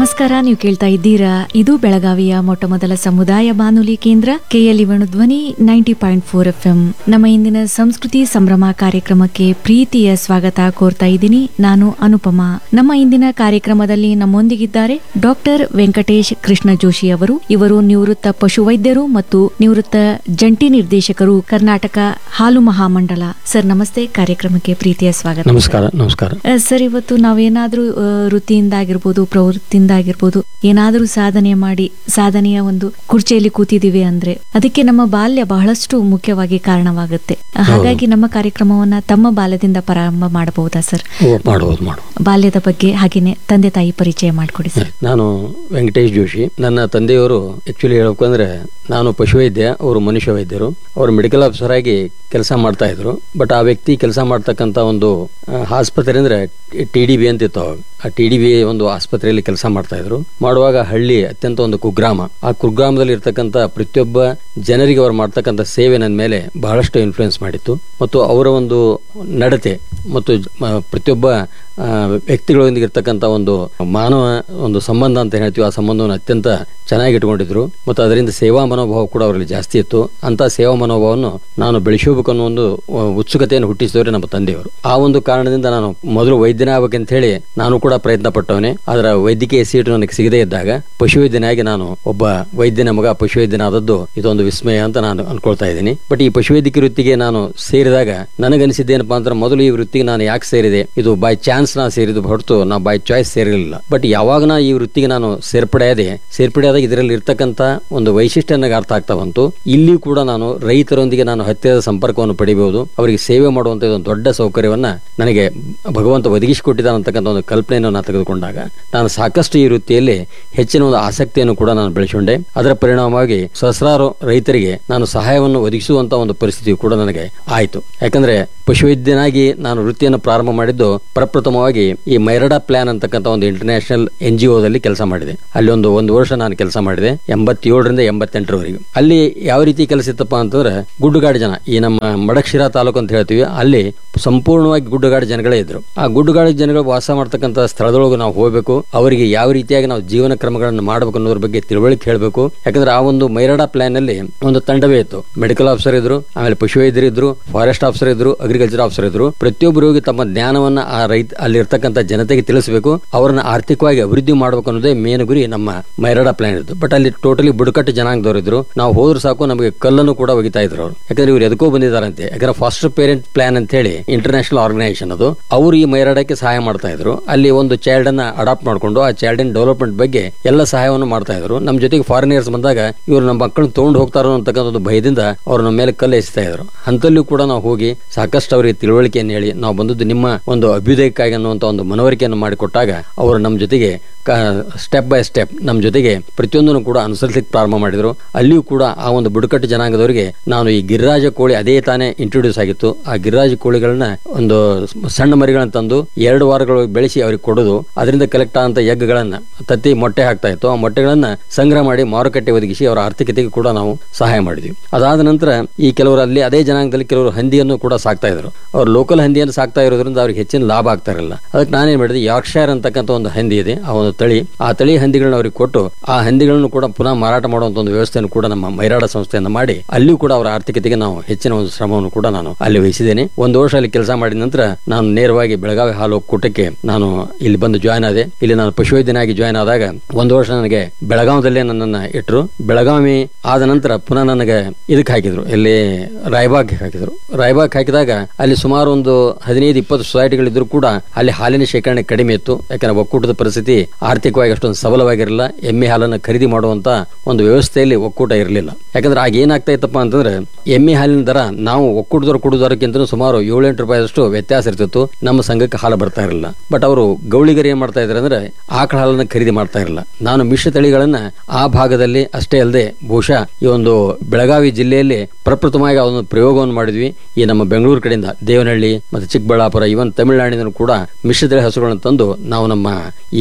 ನಮಸ್ಕಾರ, ನೀವು ಕೇಳ್ತಾ ಇದ್ದೀರಾ ಇದು ಬೆಳಗಾವಿಯ ಮೊಟ್ಟ ಮೊದಲ ಸಮುದಾಯ ಬಾನುಲಿ ಕೇಂದ್ರ KLE ಧ್ವನಿ 90.4 FM. ನಮ್ಮ ಇಂದಿನ ಸಂಸ್ಕೃತಿ ಸಂಭ್ರಮ ಕಾರ್ಯಕ್ರಮಕ್ಕೆ ಪ್ರೀತಿಯ ಸ್ವಾಗತ ಕೋರ್ತಾ ಇದ್ದೀನಿ. ನಾನು ಅನುಪಮಾ. ನಮ್ಮ ಇಂದಿನ ಕಾರ್ಯಕ್ರಮದಲ್ಲಿ ನಮ್ಮೊಂದಿಗಿದ್ದಾರೆ ಡಾಕ್ಟರ್ ವೆಂಕಟೇಶ್ ಕೃಷ್ಣ ಜೋಶಿ ಅವರು. ಇವರು ನಿವೃತ್ತ ಪಶುವೈದ್ಯರು ಮತ್ತು ನಿವೃತ್ತ ಜಂಟಿ ನಿರ್ದೇಶಕರು, ಕರ್ನಾಟಕ ಹಾಲು ಮಹಾಮಂಡಲ. ಸರ್ ನಮಸ್ತೆ, ಕಾರ್ಯಕ್ರಮಕ್ಕೆ ಪ್ರೀತಿಯ ಸ್ವಾಗತ. ನಮಸ್ಕಾರ. ನಮಸ್ಕಾರ ಸರ್, ಇವತ್ತು ನಾವೇನಾದ್ರೂ ವೃತ್ತಿಯಿಂದ ಆಗಿರ್ಬೋದು, ಪ್ರವೃತ್ತಿಯಿಂದ ಆಗಿರ್ಬೋದು, ಏನಾದ್ರೂ ಸಾಧನೆ ಮಾಡಿ ಸಾಧನೆಯ ಒಂದು ಕುರ್ಚಿಯಲ್ಲಿ ಕೂತಿದೀವಿ ಅಂದ್ರೆ ಅದಕ್ಕೆ ನಮ್ಮ ಬಾಲ್ಯ ಬಹಳಷ್ಟು ಮುಖ್ಯವಾಗಿ ಕಾರಣವಾಗುತ್ತೆ. ಹಾಗಾಗಿ ನಮ್ಮ ಕಾರ್ಯಕ್ರಮವನ್ನ ತಮ್ಮ ಬಾಲ್ಯದಿಂದ ಪ್ರಾರಂಭ ಮಾಡಬಹುದಾ ಸರ್? ಮಾಡಬಹುದು. ಬಾಲ್ಯದ ಬಗ್ಗೆ ಹಾಗೇನೆ ತಂದೆ ತಾಯಿ ಪರಿಚಯ ಮಾಡಿಕೊಡಿ ಸರ್. ನಾನು ವೆಂಕಟೇಶ್ ಜೋಶಿ. ನನ್ನ ತಂದೆಯವರು ಆಕ್ಚುಲಿ ಹೇಳ್ಬೇಕು ಅಂದ್ರೆ ನಾನು ಪಶುವೈದ್ಯ, ಅವರು ಮನುಷ್ಯ ವೈದ್ಯರು. ಅವರು ಮೆಡಿಕಲ್ ಆಫೀಸರ್ ಆಗಿ ಕೆಲಸ ಮಾಡ್ತಾ ಇದ್ರು. ಬಟ್ ಆ ವ್ಯಕ್ತಿ ಕೆಲಸ ಮಾಡ್ತಕ್ಕಂತ ಒಂದು ಆಸ್ಪತ್ರೆ ಅಂದ್ರೆ TDB ಅಂತಿತ್ತು ಅವಾಗ. ಆ TDB ಒಂದು ಆಸ್ಪತ್ರೆಯಲ್ಲಿ ಕೆಲಸ ಮಾಡ್ತಾ ಇದ್ರು. ಮಾಡುವಾಗ ಹಳ್ಳಿ ಅತ್ಯಂತ ಒಂದು ಕುಗ್ರಾಮ. ಆ ಕುಗ್ರಾಮದಲ್ಲಿ ಇರ್ತಕ್ಕಂಥ ಪ್ರತಿಯೊಬ್ಬ ಜನರಿಗೆ ಅವರು ಮಾಡ್ತಕ್ಕಂಥ ಸೇವೆ ನನ್ನ ಮೇಲೆ ಬಹಳಷ್ಟು ಇನ್ಫ್ಲೂಯೆನ್ಸ್ ಮಾಡಿತ್ತು. ಮತ್ತು ಅವರ ಒಂದು ನಡತೆ ಮತ್ತು ಪ್ರತಿಯೊಬ್ಬ ವ್ಯಕ್ತಿಗಳೊಂದಿಗೆ ಇರ್ತಕ್ಕಂಥ ಒಂದು ಮಾನವ ಒಂದು ಸಂಬಂಧ ಅಂತ ಹೇಳ್ತೀವಿ, ಆ ಸಂಬಂಧವನ್ನು ಅತ್ಯಂತ ಚೆನ್ನಾಗಿ ಇಟ್ಕೊಂಡಿದ್ರು. ಮತ್ತು ಅದರಿಂದ ಸೇವಾ ಮನೋಭಾವ ಕೂಡ ಅವರಲ್ಲಿ ಜಾಸ್ತಿ ಇತ್ತು. ಅಂತ ಸೇವಾ ಮನೋಭಾವವನ್ನು ನಾನು ಬೆಳೆಸಬೇಕು ಅನ್ನೋ ಒಂದು ಉತ್ಸುಕತೆಯನ್ನು ಹುಟ್ಟಿಸಿದವರೇ ನಮ್ಮ ತಂದೆಯವರು. ಆ ಒಂದು ಕಾರಣದಿಂದ ನಾನು ಮೊದಲು ವೈದ್ಯನೇ ಆಗ್ಬೇಕಂತ ಹೇಳಿ ನಾನು ಕೂಡ ಪ್ರಯತ್ನ ಪಟ್ಟವನೇ. ಅದರ ವೈದ್ಯಕೀಯ ಸೀಟು ನನಗೆ ಸಿಗದೇ ಇದ್ದಾಗ ಪಶುವೈದ್ಯನಾಗಿ ನಾನು ಒಬ್ಬ ವೈದ್ಯನ ಮಗ ಪಶುವೈದ್ಯನಾದದ್ದು ಇದೊಂದು ವಿಸ್ಮಯ ಅಂತ ನಾನು ಅನ್ಕೊಳ್ತಾ ಇದ್ದೀನಿ. ಬಟ್ ಈ ಪಶುವೈದ್ಯಕೀಯ ವೃತ್ತಿಗೆ ನಾನು ಸೇರಿದಾಗ ನನಗನಿಸಿದ್ದೇನಪ್ಪಾ ಅಂದ್ರೆ, ಮೊದಲು ಈ ವೃತ್ತಿಗೆ ನಾನು ಯಾಕೆ ಸೇರಿದೆ, ಇದು ಬೈ ಚಾನ್ಸ್ ನಾ ಸೇರಿದ್ದು ಹೊರತು ನಾ ಬೈ ಚಾಯ್ಸ್ ಸೇರಿರಲಿಲ್ಲ. ಬಟ್ ಯಾವಾಗ ನಾ ಈ ವೃತ್ತಿಗೆ ನಾನು ಸೇರ್ಪಡೆಯಾದಾಗ ಇದರಲ್ಲಿ ಇರ್ತಕ್ಕಂಥ ಒಂದು ವೈಶಿಷ್ಟ್ಯ ನನಗೆ ಅರ್ಥ ಆಗ್ತಾ ಬಂತು. ಇಲ್ಲಿ ಕೂಡ ನಾನು ರೈತರೊಂದಿಗೆ ನಾನು ಹತ್ತಿರದ ಸಂಪರ್ಕವನ್ನು ಪಡೆಯಬಹುದು, ಅವರಿಗೆ ಸೇವೆ ಮಾಡುವಂತ ಒಂದು ದೊಡ್ಡ ಸೌಕರ್ಯವನ್ನ ನನಗೆ ಭಗವಂತ ಒದಗಿಸಿಕೊಟ್ಟಿದ್ದಾನೆ ಅಂತಕ್ಕಂಥ ಒಂದು ಕಲ್ಪನೆಯನ್ನು ನಾನು ತೆಗೆದುಕೊಂಡಾಗ ನಾನು ಸಾಕಷ್ಟು ಈ ವೃತ್ತಿಯಲ್ಲಿ ಹೆಚ್ಚಿನ ಒಂದು ಆಸಕ್ತಿಯನ್ನು ಕೂಡ ನಾನು ಬೆಳೆಸಿಕೊಂಡೆ. ಅದರ ಪರಿಣಾಮವಾಗಿ ಸಹಸ್ರಾರು ರೈತರಿಗೆ ನಾನು ಸಹಾಯವನ್ನು ಒದಗಿಸುವಂತ ಒಂದು ಪರಿಸ್ಥಿತಿಯು ಕೂಡ ನನಗೆ ಆಯಿತು. ಯಾಕಂದ್ರೆ ಪಶುವೈದ್ಯನಾಗಿ ನಾನು ವೃತ್ತಿಯನ್ನು ಪ್ರಾರಂಭ ಮಾಡಿದ್ದು ಪ್ರಪ್ರಥಮವಾಗಿ ಈ ಮೈರಡಾ ಪ್ಲಾನ್ ಅಂತಕ್ಕಂಥ ಒಂದು ಇಂಟರ್ನ್ಯಾಷನಲ್ NGOದಲ್ಲಿ ಕೆಲಸ ಮಾಡಿದೆ. ಅಲ್ಲಿ ಒಂದು ವರ್ಷ ನಾನು ಕೆಲಸ ಮಾಡಿದೆ, 87ರಿಂದ 88ರವರೆಗೆ. ಅಲ್ಲಿ ಯಾವ ರೀತಿ ಕೆಲಸ ಇತ್ತಪ್ಪ ಅಂತಂದ್ರೆ, ಗುಡ್ಡಗಾಡು ಜನ, ಈ ನಮ್ಮ ಮಡಕ್ಷಿರಾ ತಾಲೂಕು ಅಂತ ಹೇಳ್ತೀವಿ, ಅಲ್ಲಿ ಸಂಪೂರ್ಣವಾಗಿ ಗುಡ್ಡಗಾಡು ಜನಗಳೇ ಇದ್ರು. ಆ ಗುಡ್ಡಗಾಡು ಜನಗಳು ವಾಸ ಮಾಡ್ತಕ್ಕಂಥ ಸ್ಥಳದೊಳಗೆ ನಾವು ಹೋಗಬೇಕು, ಅವರಿಗೆ ಯಾವ ರೀತಿಯಾಗಿ ನಾವು ಜೀವನ ಕ್ರಮಗಳನ್ನು ಮಾಡಬೇಕು ಅನ್ನೋದ್ರ ಬಗ್ಗೆ ತಿಳುವಳಿಕೆ ಹೇಳಬೇಕು. ಯಾಕಂದ್ರೆ ಆ ಒಂದು ಮೈರಡಾ ಪ್ಲಾನ್ ಅಲ್ಲಿ ಒಂದು ತಂಡವೇ ಇತ್ತು. ಮೆಡಿಕಲ್ ಆಫೀಸರ್ ಇದ್ರು, ಆಮೇಲೆ ಪಶುವೈದ್ಯರು ಇದ್ರು, ಫಾರೆಸ್ಟ್ ಆಫೀಸರ್ ಇದ್ರು, ಅಗ್ರಿಕಲ್ಚರ್ ಆಫೀಸರ್ ಇದ್ರು. ಪ್ರತಿಯೊಬ್ಬರು ಹೋಗಿ ತಮ್ಮ ಜ್ಞಾನವನ್ನ ಆ ಅಲ್ಲಿ ಇರ್ತಕ್ಕಂಥ ಜನತೆಗೆ ತಿಳಿಸಬೇಕು, ಅವರನ್ನ ಆರ್ಥಿಕವಾಗಿ ಅಭಿವೃದ್ಧಿ ಮಾಡಬೇಕು ಅನ್ನೋದೇ ಮೇನ್ ಗುರಿ ನಮ್ಮ ಮೈರಡಾ ಪ್ಲಾನ್ ಇತ್ತು. ಬಟ್ ಅಲ್ಲಿ ಟೋಟಲಿ ಬುಡಕಟ್ಟು ಜನಾಂಗದವರು ಇದ್ರು. ನಾವು ಹೋದ್ರು ಸಾಕು ನಮಗೆ ಕಲ್ಲನ್ನು ಕೂಡ ಒಗಿತಾ ಇದ್ರು ಅವರು. ಯಾಕಂದ್ರೆ ಇವ್ರು ಎದಕ್ಕೋ ಬಂದಿದ್ದಾರಂತೆ. ಯಾಕಂದ್ರೆ ಫಾಸ್ಟರ್ ಪೇರೆಂಟ್ ಪ್ಲಾನ್ ಅಂತ ಹೇಳಿ ಇಂಟರ್ನ್ಯಾಷನಲ್ ಆರ್ಗನೈಸೇಷನ್ ಅದು, ಅವರು ಈ ಮೈರಡಾಕ್ಕೆ ಸಹಾಯ ಮಾಡ್ತಾ ಇದ್ರು. ಅಲ್ಲಿ ಒಂದು ಚೈಲ್ಡ್ ಅನ್ನ ಅಡಾಪ್ಟ್ ಮಾಡ್ಕೊಂಡು ಆ ಚೈಲ್ಡ್ ಇನ್ ಡೆವಲಪ್ಮೆಂಟ್ ಬಗ್ಗೆ ಎಲ್ಲ ಸಹಾಯವನ್ನು ಮಾಡ್ತಾ ಇದ್ರು. ನಮ್ಮ ಜೊತೆಗೆ ಫಾರಿನಿಯರ್ಸ್ ಬಂದಾಗ ಇವರು ನಮ್ಮ ಮಕ್ಕಳನ್ನ ತಗೊಂಡು ಹೋಗ್ತಾರೋ ಅಂತಕ್ಕಂಥ ಒಂದು ಭಯದಿಂದ ಅವ್ರು ನಮ್ಮ ಮೇಲೆ ಕಲ್ಲು ಎಸ್ತಾ ಇದ್ರು. ಅಂತಲ್ಲೂ ಕೂಡ ನಾವು ಹೋಗಿ ಸಾಕಷ್ಟು ಅವರಿಗೆ ತಿಳುವಳಿಕೆಯನ್ನು ಹೇಳಿ, ನಾವು ಬಂದದ್ದು ನಿಮ್ಮ ಒಂದು ಅಭ್ಯುದಯಕ್ಕಾಗಿ ಅನ್ನುವಂತ ಒಂದು ಮನವರಿಕೆಯನ್ನು ಮಾಡಿಕೊಟ್ಟಾಗ ಅವರು ನಮ್ಮ ಜೊತೆಗೆ ಸ್ಟೆಪ್ ಬೈ ಸ್ಟೆಪ್ ನಮ್ಮ ಜೊತೆಗೆ ಪ್ರತಿಯೊಂದನ್ನು ಕೂಡ ಅನುಸರಿಸಲಿಕ್ಕೆ ಪ್ರಾರಂಭ ಮಾಡಿದ್ರು. ಅಲ್ಲಿಯೂ ಕೂಡ ಆ ಒಂದು ಬುಡಕಟ್ಟು ಜನಾಂಗದವರಿಗೆ ನಾನು ಈ ಗಿರಿರಾಜ ಕೋಳಿ ಅದೇ ತಾನೇ ಇಂಟ್ರೊಡ್ಯೂಸ್ ಆಗಿತ್ತು. ಆ ಗಿರಿರಾಜ ಕೋಳಿಗಳನ್ನ ಒಂದು ಸಣ್ಣ ಮರಿಗಳನ್ನ ತಂದು 2 ವಾರಗಳು ಬೆಳೆಸಿ ಅವ್ರಿಗೆ ಕೊಡೋದು, ಅದರಿಂದ ಕಲೆಕ್ಟ್ ಆದಂತ ಎಗ್ಗಳನ್ನ ತತ್ತಿ ಮೊಟ್ಟೆ ಹಾಕ್ತಾ ಇತ್ತು. ಆ ಮೊಟ್ಟೆಗಳನ್ನ ಸಂಗ್ರಹ ಮಾಡಿ ಮಾರುಕಟ್ಟೆ ಒದಗಿಸಿ ಅವರ ಆರ್ಥಿಕತೆಗೆ ಕೂಡ ನಾವು ಸಹಾಯ ಮಾಡಿದ್ವಿ. ಅದಾದ ನಂತರ ಈ ಕೆಲವರು ಅಲ್ಲಿ ಅದೇ ಜನಾಂಗದಲ್ಲಿ ಕೆಲವರು ಹಂದಿಯನ್ನು ಕೂಡ ಸಾಕ್ತಾ ಇದ್ರು. ಅವ್ರು ಲೋಕಲ್ ಹಂದಿಯನ್ನು ಸಾಕ್ತಾ ಇರೋದ್ರಿಂದ ಅವ್ರಿಗೆ ಹೆಚ್ಚಿನ ಲಾಭ ಆಗ್ತಾ ಇರಲಿಲ್ಲ. ಅದಕ್ಕೆ ನಾನೇನ್ ಮಾಡಿದೆ, ಯಾರ್ಕ್ಷೈರ್ ಅಂತಕ್ಕಂಥ ಒಂದು ಹಂದಿ ಇದೆ, ಆ ಒಂದು ತಳಿ, ಆ ತಳಿ ಹಂದಿಗಳನ್ನ ಅವ್ರಿಗೆ ಕೊಟ್ಟು ಆ ಹಂದಿಗಳನ್ನು ಕೂಡ ಪುನಃ ಮಾರಾಟ ಮಾಡುವಂತ ಒಂದು ವ್ಯವಸ್ಥೆಯನ್ನು ಕೂಡ ನಮ್ಮ ಮೈರಾಡ ಸಂಸ್ಥೆಯನ್ನು ಮಾಡಿ ಅಲ್ಲಿಯೂ ಕೂಡ ಅವರ ಆರ್ಥಿಕತೆಗೆ ನಾವು ಹೆಚ್ಚಿನ ಒಂದು ಶ್ರಮವನ್ನು ಕೂಡ ನಾನು ಅಲ್ಲಿ ವಹಿಸಿದ್ದೇನೆ. 1 ವರ್ಷ ಅಲ್ಲಿ ಕೆಲಸ ಮಾಡಿದ ನಂತರ ನಾನು ನೇರವಾಗಿ ಬೆಳಗಾವಿ ಹಾಲು ಒಕ್ಕೂಟಕ್ಕೆ ನಾನು ಇಲ್ಲಿ ಬಂದು ಜಾಯ್ನ್ ಆದೆ. ಇಲ್ಲಿ ನಾನು ಪಶುವೈದ್ಯನಾಗಿ ಜಾಯ್ನ್ ಆದಾಗ 1 ವರ್ಷ ನನಗೆ ಬೆಳಗಾವದಲ್ಲೇ ನನ್ನನ್ನು ಇಟ್ಟರು. ಬೆಳಗಾವಿ ಆದ ನಂತರ ಪುನಃ ನನಗೆ ಇದಕ್ಕೆ ಹಾಕಿದ್ರು, ಇಲ್ಲಿ ರಾಯಬಾಗ್ ಹಾಕಿದ್ರು. ರಾಯಬಾಗ್ ಹಾಕಿದಾಗ ಅಲ್ಲಿ ಸುಮಾರು ಒಂದು 15-20 ಸೊಸೈಟಿಗಳಿದ್ರು ಕೂಡ ಅಲ್ಲಿ ಹಾಲಿನ ಶೇಖರಣೆ ಕಡಿಮೆ ಇತ್ತು. ಯಾಕಂದ್ರೆ ಒಕ್ಕೂಟದ ಪರಿಸ್ಥಿತಿ ಆರ್ಥಿಕವಾಗಿ ಅಷ್ಟೊಂದು ಸಬಲವಾಗಿರಲಿಲ್ಲ. ಎಮ್ಮೆ ಹಾಲನ್ನು ಖರೀದಿ ಮಾಡುವಂತ ಒಂದು ವ್ಯವಸ್ಥೆಯಲ್ಲಿ ಒಕ್ಕೂಟ ಇರಲಿಲ್ಲ. ಯಾಕಂದ್ರೆ ಆಗ ಏನಾಗ್ತಾ ಇತ್ತಪ್ಪ ಅಂತಂದ್ರೆ, ಎಮ್ಮೆ ಹಾಲಿನ ದರ ನಾವು ಒಕ್ಕೂಟದವರು ಕೊಡುವುದಕ್ಕಿಂತ ಸುಮಾರು 7-8 ರೂಪಾಯಿಯಷ್ಟು ವ್ಯತ್ಯಾಸ ಇರ್ತಿತ್ತು. ನಮ್ಮ ಸಂಘಕ್ಕೆ ಹಾಲು ಬರ್ತಾ ಇರಲಿಲ್ಲ. ಬಟ್ ಅವರು ಗೌಳಿಗರು ಏನ್ ಮಾಡ್ತಾ ಇದ್ದಾರೆ ಅಂದ್ರೆ ಆಕಳ ಹಾಲನ್ನು ಖರೀದಿ ಮಾಡ್ತಾ ಇರಲಿಲ್ಲ. ನಾನು ಮಿಶ್ರ ತಳಿಗಳನ್ನ ಆ ಭಾಗದಲ್ಲಿ ಅಷ್ಟೇ ಅಲ್ಲದೆ ಬಹುಶಃ ಈ ಒಂದು ಬೆಳಗಾವಿ ಜಿಲ್ಲೆಯಲ್ಲಿ ಪ್ರಪ್ರಥಮವಾಗಿ ಅದೊಂದು ಪ್ರಯೋಗವನ್ನು ಮಾಡಿದ್ವಿ. ಈ ನಮ್ಮ ಬೆಂಗಳೂರು ಕಡೆಯಿಂದ ದೇವನಹಳ್ಳಿ ಮತ್ತೆ ಚಿಕ್ಕಬಳ್ಳಾಪುರ, ಇವನ್ ತಮಿಳುನಾಡಿನ ಕೂಡ ಮಿಶ್ರತಳಿ ಹಸುಗಳನ್ನು ತಂದು ನಾವು ನಮ್ಮ ಈ ಒಂದು ರಾಯಬಾಗ್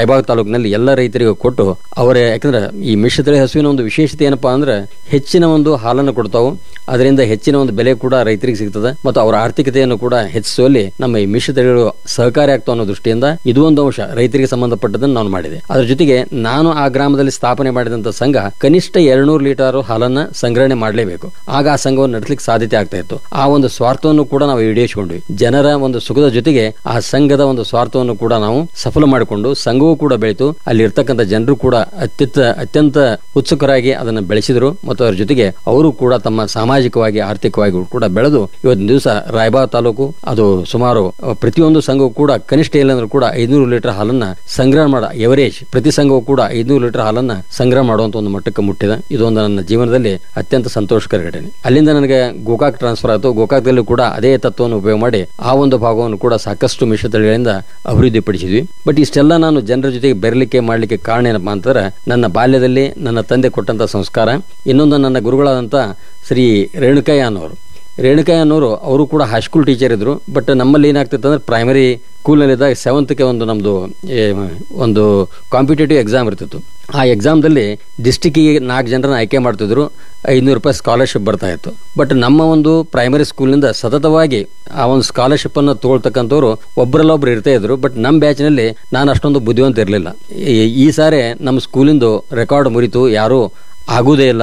ರಾಯಬಾಗ್ ತಾಲೂಕಿನಲ್ಲಿ ಎಲ್ಲ ರೈತರಿಗೂ ಕೊಟ್ಟು ಯಾಕಂದ್ರೆ ಈ ಮಿಶ್ರತಳಿ ಹಸುವಿನ ಒಂದು ವಿಶೇಷತೆ ಏನಪ್ಪಾ ಅಂದ್ರೆ ಹೆಚ್ಚಿನ ಒಂದು ಹಾಲನ್ನು ಕೊಡ್ತಾವು, ಅದರಿಂದ ಹೆಚ್ಚಿನ ಒಂದು ಬೆಲೆ ಕೂಡ ರೈತರಿಗೆ ಸಿಗ್ತದೆ ಮತ್ತು ಅವರ ಆರ್ಥಿಕತೆಯನ್ನು ಕೂಡ ಹೆಚ್ಚಿಸುವಲ್ಲಿ ನಮ್ಮ ಈ ಮಿಶ್ರತಳಿಗಳು ಸಹಕಾರಿ ಆಗ್ತಾವ ಅನ್ನೋ ದೃಷ್ಟಿಯಿಂದ ಇದು ಒಂದು ಅಂಶ ರೈತರಿಗೆ ಸಂಬಂಧಪಟ್ಟದನ್ನು ನಾನು ಮಾಡಿದೆ. ಅದರ ಜೊತೆಗೆ ನಾನು ಆ ಗ್ರಾಮದಲ್ಲಿ ಸ್ಥಾಪನೆ ಮಾಡಿದಂತ ಸಂಘ ಕನಿಷ್ಠ 200 ಲೀಟರ್ ಹಾಲನ್ನ ಸಂಗ್ರಹಣೆ ಮಾಡಲೇಬೇಕು. ಆಗ ಆ ಸಂಘವನ್ನು ನಡೆಸಲಿಕ್ಕೆ ಸಾಧ್ಯತೆ ಆಗ್ತಾ ಇತ್ತು. ಆ ಒಂದು ಸ್ವಾರ್ಥವನ್ನು ಕೂಡ ನಾವು ಈಡೇರಿಸಿಕೊಂಡ್ವಿ. ಜನರ ಒಂದು ಸುಖದ ಜೊತೆಗೆ ಆ ಸಂಘದ ಒಂದು ಸ್ವಾರ್ಥವನ್ನು ಕೂಡ ನಾವು ಸಫಲ ಮಾಡಿಕೊಂಡು ಸಂಘವೂ ಕೂಡ ಬೆಳೆತು. ಅಲ್ಲಿ ಇರ್ತಕ್ಕಂಥ ಜನರು ಕೂಡ ಅತ್ಯಂತ ಉತ್ಸುಕರಾಗಿ ಅದನ್ನು ಬೆಳೆಸಿದರು ಮತ್ತು ಅದರ ಜೊತೆಗೆ ಅವರು ಕೂಡ ತಮ್ಮ ಸಾಮಾಜಿಕವಾಗಿ ಆರ್ಥಿಕವಾಗಿ ಕೂಡ ಬೆಳೆದು ಇವತ್ತಿನ ದಿವಸ ರಾಯಬಾಗ್ ತಾಲೂಕು ಅದು ಸುಮಾರು ಪ್ರತಿಯೊಂದು ಸಂಘವು ಕೂಡ ಕನಿಷ್ಠ ಇಲ್ಲಂದ್ರೂ ಕೂಡ 500 ಲೀಟರ್ ಹಾಲನ್ನ ಸಂಗ್ರಹ ಎವರೇಜ್ ಪ್ರತಿ ಸಂಘವು ಕೂಡ 500 ಲೀಟರ್ ಹಾಲನ್ನ ಸಂಗ್ರಹ ಮಾಡುವಂತ ಒಂದು ಮಟ್ಟಕ್ಕೆ ಮುಟ್ಟಿದೆ. ಇದೊಂದು ನನ್ನ ಜೀವನದಲ್ಲಿ ಅತ್ಯಂತ ಸಂತೋಷಕರ ಘಟನೆ. ಅಲ್ಲಿಂದ ನನಗೆ ಗೋಕಾಕ್ ಟ್ರಾನ್ಸ್ಫರ್ ಆಯಿತು. ಗೋಕಾಕ್ದಲ್ಲೂ ಕೂಡ ಅದೇ ತತ್ವವನ್ನು ಉಪಯೋಗ ಮಾಡಿ ಆ ಒಂದು ಭಾಗವನ್ನು ಕೂಡ ಸಾಕಷ್ಟು ಮಿಶ್ರತಳಿಗಳಿಂದ ಅಭಿವೃದ್ಧಿ ಪಡಿಸಿದ್ವಿ. ಬಟ್ ಇಷ್ಟೆಲ್ಲ ನಾನು ಜನರ ಜೊತೆಗೆ ಬೆರಲಿಕ್ಕೆ ಮಾಡಲಿಕ್ಕೆ ಕಾರಣ ಏನಪ್ಪಾ ಅಂತಂದ್ರೆ ನನ್ನ ಬಾಲ್ಯದಲ್ಲಿ ನನ್ನ ತಂದೆ ಕೊಟ್ಟಂತ ಸಂಸ್ಕಾರ, ಇನ್ನೊಂದು ನನ್ನ ಗುರುಗಳಾದಂತ ಶ್ರೀ ರೇಣುಕಯ್ಯ ಅನ್ನೋರು ಅವರು ಕೂಡ ಹೈಸ್ಕೂಲ್ ಟೀಚರ್ ಇದ್ರು. ಬಟ್ ನಮ್ಮಲ್ಲಿ ಏನಾಗ್ತಿತ್ತು ಅಂದ್ರೆ ಪ್ರೈಮರಿ ಸ್ಕೂಲ್ನಲ್ಲಿದ್ದಾಗ 7th ಒಂದು ನಮ್ದು ಒಂದು ಕಾಂಪಿಟೇಟಿವ್ ಎಕ್ಸಾಮ್ ಇರ್ತಿತ್ತು. ಆ ಎಕ್ಸಾಮ್ದಲ್ಲಿ ಡಿಸ್ಟಿಕ್ಕಿಗೆ 4 ಜನರನ್ನ ಆಯ್ಕೆ ಮಾಡ್ತಿದ್ರು, 500 ರೂಪಾಯಿ ಸ್ಕಾಲರ್ಶಿಪ್ ಬರ್ತಾ ಇತ್ತು. ಬಟ್ ನಮ್ಮ ಒಂದು ಪ್ರೈಮರಿ ಸ್ಕೂಲ್ನಿಂದ ಸತತವಾಗಿ ಆ ಒಂದು ಸ್ಕಾಲರ್ಶಿಪ್ ಅನ್ನು ತಗೊಳ್ತಕ್ಕಂಥವ್ರು ಒಬ್ಬರಲ್ಲೊಬ್ರು ಇರ್ತಾ ಇದ್ರು. ಬಟ್ ನಮ್ಮ ಬ್ಯಾಚ್ನಲ್ಲಿ ನಾನು ಅಷ್ಟೊಂದು ಬುದ್ಧಿವಂತ ಇರಲಿಲ್ಲ. ಈ ಸಾರಿ ನಮ್ಮ ಸ್ಕೂಲಿಂದು ರೆಕಾರ್ಡ್ ಮುರಿತು, ಯಾರು ಆಗುವುದೇ ಇಲ್ಲ,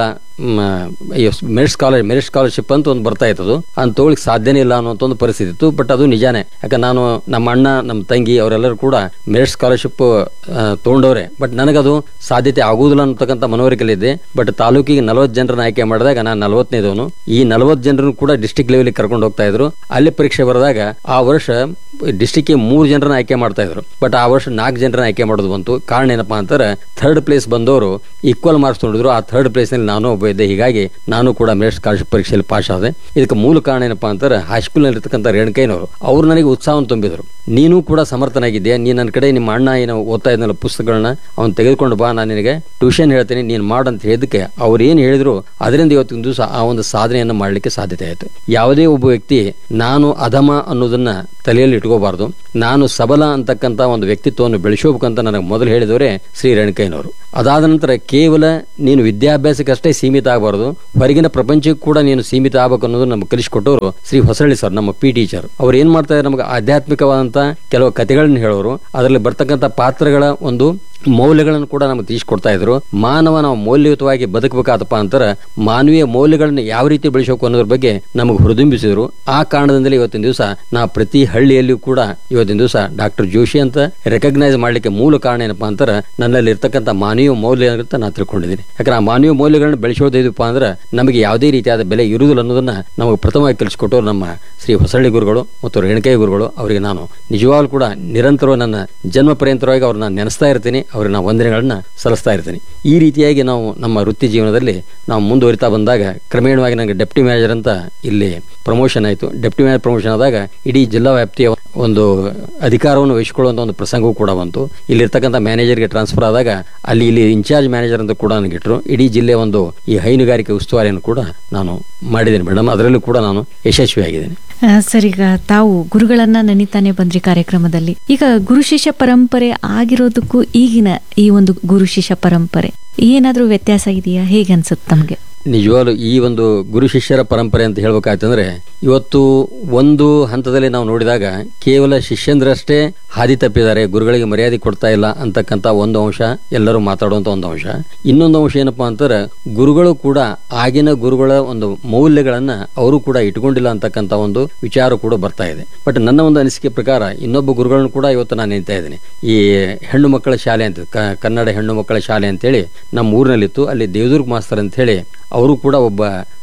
ಮೆರಿಟ್ ಸ್ಕಾಲರ್ಶಿಪ್ ಅಂತ ಒಂದು ಬರ್ತಾ ಇತ್ತು, ಅಂತ ತಗೊಳ್ಳಿಕ್ಕೆ ಸಾಧ್ಯನೇ ಇಲ್ಲ ಅನ್ನುವಂಥ ಒಂದು ಪರಿಸ್ಥಿತಿ ಇತ್ತು. ಬಟ್ ಅದು ನಿಜಾನೇ. ಯಾಕಂದ್ರೆ ನಾನು ನಮ್ಮ ಅಣ್ಣ ನಮ್ಮ ತಂಗಿ ಅವರೆಲ್ಲರೂ ಕೂಡ ಮೆರಿಟ್ ಸ್ಕಾಲರ್ಶಿಪ್ ತಗೊಂಡವ್ರೆ. ಬಟ್ ನನಗದು ಸಾಧ್ಯತೆ ಆಗುವುದಿಲ್ಲ ಅನ್ನತಕ್ಕಂಥ ಮನವರಿಕೆಯಲ್ಲಿದ್ದೆ. ಬಟ್ ತಾಲೂಕಿಗೆ 40 ಜನರನ್ನ ಆಯ್ಕೆ ಮಾಡಿದಾಗ ನಾನು 40ನೇದವನು. ಈ 40 ಜನರನ್ನು ಕೂಡ ಡಿಸ್ಟಿಕ್ ಲೆವೆಲ್ ಕರ್ಕೊಂಡು ಹೋಗ್ತಾ ಇದ್ರು. ಅಲ್ಲಿ ಪರೀಕ್ಷೆ ಬರೆದಾಗ ಆ ವರ್ಷ ಡಿಸ್ಟಿಕ್ಗೆ 3 ಜನರನ್ನ ಆಯ್ಕೆ ಮಾಡ್ತಾ ಇದ್ರು. ಬಟ್ ಆ ವರ್ಷ 4 ಜನರನ್ನ ಆಯ್ಕೆ ಮಾಡೋದು ಬಂತು. ಕಾರಣ ಏನಪ್ಪಾ ಅಂತಾರೆ, 3rd ಪ್ಲೇಸ್ ಬಂದವರು ಈಕ್ವಲ್ ಮಾರ್ಕ್ಸ್ ತೊಗೊಂಡಿದ್ರು. ಆ 3rd ಪ್ಲೇಸ್ ನಲ್ಲಿ ನಾನು ಒಬ್ಬ ಇದ್ದೆ. ಹೀಗಾಗಿ ನಾನು ಕೂಡ ಮೆರಿಟ್ ಸ್ಕಾಲರ್ಶಿಪ್ ಪರೀಕ್ಷೆಯಲ್ಲಿ ಪಾಸ್ ಆದೆ. ಇದಕ್ಕೆ ಮೂಲ ಕಾರಣ ಏನಪ್ಪಾ ಅಂತಾರೆ, ಹೈಸ್ಕೂಲ್ ನಲ್ಲಿ ಇರ್ತಕ್ಕಂಥ ರೇಣುಕಯ್ಯನವರು ಅವ್ರು ನನಗೆ ಉತ್ಸಾಹವನ್ನು ತುಂಬಿದ್ರು. ನೀನು ಕೂಡ ಸಮರ್ಥನಾಗಿದ್ದೆ, ನೀ ನನ್ನ ಕಡೆ ನಿಮ್ಮ ಅಣ್ಣ ಏನೋ ಓದ್ತಾ ಇದ್ನಲ್ಲ ಪುಸ್ತಕಗಳನ್ನ ಅವ್ನು ತೆಗೆದುಕೊಂಡು ಬಾ, ನಾನು ನಿನಗೆ ಟ್ಯೂಷನ್ ಹೇಳ್ತೀನಿ, ನೀನು ಮಾಡಂತ ಹೇಳಿದಕ್ಕೆ ಅವ್ರು ಏನು ಹೇಳಿದ್ರು ಅದರಿಂದ ಇವತ್ತಿನ ದಿವಸ ಆ ಒಂದು ಸಾಧನೆಯನ್ನು ಮಾಡಲಿಕ್ಕೆ ಸಾಧ್ಯತೆ ಆಯಿತು. ಯಾವುದೇ ಒಬ್ಬ ವ್ಯಕ್ತಿ ನಾನು ಅಧಮ ಅನ್ನೋದನ್ನ ತಲೆಯಲ್ಲಿ ಇಟ್ಕೋಬಾರ್ದು, ನಾನು ಸಬಲ ಅಂತಕ್ಕಂಥ ಒಂದು ವ್ಯಕ್ತಿತ್ವವನ್ನು ಬೆಳೆಸೋಬೇಕಂತ ನನಗೆ ಮೊದಲು ಹೇಳಿದವರೇ ಶ್ರೀ ರೇಣುಕಯ್ಯನವರು. ಅದಾದ ನಂತರ ಕೇವಲ ನೀನು ವಿದ್ಯಾಭ್ಯಾಸಕ್ಕಷ್ಟೇ ಸೀಮಿತ ಆಗಬಾರದು, ಹೊರಗಿನ ಪ್ರಪಂಚಕ್ಕೂ ಕೂಡ ನೀನು ಸೀಮಿತ ಆಗಬೇಕು ಅನ್ನೋದು ನಮ್ಗೆ ಕಲಿಸಿಕೊಟ್ಟವರು ಶ್ರೀ ಹೊಸಳ್ಳಿ ಸರ್, ನಮ್ಮ ಪಿ ಟೀಚರ್. ಅವ್ರು ಏನ್ ಮಾಡ್ತಾ ಇದ್ದಾರೆ, ನಮಗೆ ಆಧ್ಯಾತ್ಮಿಕವಾದಂತ ಕೆಲವು ಕಥೆಗಳನ್ನ ಹೇಳೋರು, ಅದರಲ್ಲಿ ಬರ್ತಕ್ಕಂಥ ಪಾತ್ರಗಳ ಒಂದು ಮೌಲ್ಯಗಳನ್ನು ಕೂಡ ನಮಗೆ ತಿಳಿಸಿಕೊಡ್ತಾ ಇದ್ರು. ಮಾನವ ನಾವು ಮೌಲ್ಯಯುತವಾಗಿ ಬದುಕಬೇಕಾದಪ್ಪ ಅಂತಾರೆ ಮಾನವೀಯ ಮೌಲ್ಯಗಳನ್ನ ಯಾವ ರೀತಿ ಬೆಳೆಸಬೇಕು ಅನ್ನೋದ್ರ ಬಗ್ಗೆ ನಮಗೆ ಹುರಿದುಂಬಿಸಿದ್ರು. ಆ ಕಾರಣದಿಂದಲೇ ಇವತ್ತಿನ ದಿವಸ ನಾ ಪ್ರತಿ ಹಳ್ಳಿಯಲ್ಲಿಯೂ ಕೂಡ ಇವತ್ತಿನ ದಿವಸ ಡಾಕ್ಟರ್ ಜೋಶಿ ಅಂತ ರೆಕಗ್ನೈಸ್ ಮಾಡ್ಲಿಕ್ಕೆ ಮೂಲ ಕಾರಣ ಏನಪ್ಪಾ ಅಂತಾರೆ, ನನ್ನಲ್ಲಿ ಇರ್ತಕ್ಕಂಥ ಮಾನವೀಯ ಮೌಲ್ಯ ಅಂತ ನಾನು ತಿಳ್ಕೊಂಡಿದ್ದೀನಿ. ಯಾಕಂದ್ರೆ ಆ ಮಾನವೀಯ ಮೌಲ್ಯಗಳನ್ನ ಬೆಳೆಸೋದಿದಪ್ಪ ಅಂದ್ರೆ ನಮಗೆ ಯಾವುದೇ ರೀತಿಯಾದ ಬೆಲೆ ಇರುವುದಿಲ್ಲ ಅನ್ನೋದನ್ನ ನಮಗೆ ಪ್ರಥಮವಾಗಿ ಕಲಿಸಿಕೊಟ್ಟರು ನಮ್ಮ ಶ್ರೀ ಹೊಸಳ್ಳಿ ಗುರುಗಳು ಮತ್ತು ರೇಣುಕಯ್ಯ ಗುರುಗಳು. ಅವರಿಗೆ ನಾನು ನಿಜವಾಗ್ಲೂ ಕೂಡ ನಿರಂತರವಾಗಿ ನನ್ನ ಜನ್ಮ ಪರ್ಯಂತರವಾಗಿ ಅವ್ರನ್ನ ನೆನೆಸ್ತಾ ಇರ್ತೀನಿ, ಅವ್ರಿಗೆ ನಾವು ವಂದನೆಗಳನ್ನ ಸಲ್ಲಿಸ್ತಾ ಇರ್ತೀನಿ. ಈ ರೀತಿಯಾಗಿ ನಾವು ನಮ್ಮ ವೃತ್ತಿ ಜೀವನದಲ್ಲಿ ನಾವು ಮುಂದುವರಿತಾ ಬಂದಾಗ ಕ್ರಮೇಣವಾಗಿ ನನಗೆ ಡೆಪ್ಟಿ ಮ್ಯಾನೇಜರ್ ಅಂತ ಇಲ್ಲಿ ಪ್ರಮೋಷನ್ ಆಯಿತು. ಡೆಪ್ಟಿ ಮ್ಯಾನೇಜರ್ ಪ್ರಮೋಷನ್ ಆದಾಗ ಇಡೀ ಜಿಲ್ಲಾ ವ್ಯಾಪ್ತಿಯ ಒಂದು ಅಧಿಕಾರವನ್ನು ವಹಿಸಿಕೊಳ್ಳುವಂತ ಒಂದು ಪ್ರಸಂಗವೂ ಕೂಡ ಬಂತು. ಇಲ್ಲಿರ್ತಕ್ಕಂಥ ಮ್ಯಾನೇಜರ್ಗೆ ಟ್ರಾನ್ಸ್ಫರ್ ಆದಾಗ ಇಲ್ಲಿ ಇನ್ಚಾರ್ಜ್ ಮ್ಯಾನೇಜರ್ ಅಂತ ಕೂಡ ನನಗಿಟ್ರು. ಇಡೀ ಜಿಲ್ಲೆಯ ಒಂದು ಈ ಹೈನುಗಾರಿಕೆ ಉಸ್ತುವಾರಿಯನ್ನು ಕೂಡ ನಾನು ಮಾಡಿದ್ದೇನೆ ಮೇಡಮ್. ಅದರಲ್ಲೂ ಕೂಡ ನಾನು ಯಶಸ್ವಿಯಾಗಿದ್ದೇನೆ. ಸರ್, ಈಗ ತಾವು ಗುರುಗಳನ್ನ ನೆನಿತಾನೆ ಬಂದ್ರಿ ಕಾರ್ಯಕ್ರಮದಲ್ಲಿ. ಈಗ ಗುರು ಶಿಷ್ಯ ಪರಂಪರೆ ಆಗಿರೋದಕ್ಕೂ ಈಗಿನ ಈ ಒಂದು ಗುರು ಶಿಷ್ಯ ಪರಂಪರೆ ಏನಾದ್ರೂ ವ್ಯತ್ಯಾಸ ಇದೆಯಾ? ಹೇಗೆ ಅನ್ಸುತ್ತೆ ತಮಗೆ? ನಿಜವಾಗ್ಲು ಈ ಒಂದು ಗುರು ಶಿಷ್ಯರ ಪರಂಪರೆ ಅಂತ ಹೇಳ್ಬೇಕಾಯ್ತಂದ್ರೆ ಇವತ್ತು ಒಂದು ಹಂತದಲ್ಲಿ ನಾವು ನೋಡಿದಾಗ ಕೇವಲ ಶಿಷ್ಯಂದ್ರಷ್ಟೇ ಹಾದಿ ತಪ್ಪಿದ್ದಾರೆ, ಗುರುಗಳಿಗೆ ಮರ್ಯಾದೆ ಕೊಡ್ತಾ ಇಲ್ಲ ಅಂತಕ್ಕಂಥ ಒಂದು ಅಂಶ ಎಲ್ಲರೂ ಮಾತಾಡುವಂತ ಒಂದು ಅಂಶ. ಇನ್ನೊಂದು ಅಂಶ ಏನಪ್ಪಾ ಅಂತಾರೆ, ಗುರುಗಳು ಕೂಡ ಆಗಿನ ಗುರುಗಳ ಒಂದು ಮೌಲ್ಯಗಳನ್ನ ಅವರು ಕೂಡ ಇಟ್ಕೊಂಡಿಲ್ಲ ಅಂತಕ್ಕಂಥ ಒಂದು ವಿಚಾರ ಕೂಡ ಬರ್ತಾ ಇದೆ. ಬಟ್ ನನ್ನ ಒಂದು ಅನಿಸಿಕೆ ಪ್ರಕಾರ ಇನ್ನೊಬ್ಬ ಗುರುಗಳನ್ನು ಕೂಡ ಇವತ್ತು ನಾನು ನೆನ್ತಾ ಇದ್ದೀನಿ. ಈ ಹೆಣ್ಣು ಮಕ್ಕಳ ಶಾಲೆ ಅಂತ ಕನ್ನಡ ಹೆಣ್ಣು ಮಕ್ಕಳ ಶಾಲೆ ಅಂತೇಳಿ ನಮ್ಮ ಊರಿನಲ್ಲಿತ್ತು. ಅಲ್ಲಿ ದೇವದುರ್ಗ ಮಾಸ್ತರ್ ಅಂತ ಹೇಳಿ ಅವರು ಕೂಡ ಒಬ್ಬ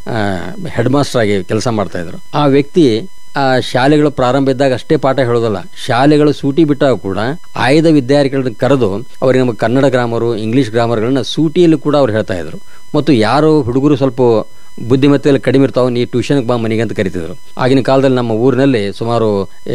ಹೆಡ್ ಮಾಸ್ಟರ್ ಆಗಿ ಕೆಲಸ ಮಾಡ್ತಾ ಇದ್ರು. ಆ ವ್ಯಕ್ತಿ ಆ ಶಾಲೆಗಳು ಪ್ರಾರಂಭ ಇದ್ದಾಗ ಅಷ್ಟೇ ಪಾಠ ಹೇಳೋದಲ್ಲ, ಶಾಲೆಗಳು ಸೂಟಿ ಬಿಟ್ಟಾಗ ಕೂಡ ಆಯ್ದ ವಿದ್ಯಾರ್ಥಿಗಳನ್ನ ಕರೆದು ಅವರಿಗೆ ನಮ್ಮ ಕನ್ನಡ ಗ್ರಾಮರು ಇಂಗ್ಲಿಷ್ ಗ್ರಾಮರ್ಗಳನ್ನ ಸೂಟಿಯಲ್ಲಿ ಕೂಡ ಅವ್ರು ಹೇಳ್ತಾ ಇದ್ರು. ಮತ್ತು ಯಾರು ಹುಡುಗರು ಸ್ವಲ್ಪ ಬುದ್ಧಿಮತ್ತೆಯಲ್ಲಿ ಕಡಿಮೆ ಇರ್ತಾವೆ, ನೀ ಟ್ಯೂಷನ್ಗೆ ಬಾ ಮನೆಗೆ ಅಂತ ಕರಿತಿದ್ರು. ಆಗಿನ ಕಾಲದಲ್ಲಿ ನಮ್ಮ ಊರಿನಲ್ಲಿ ಸುಮಾರು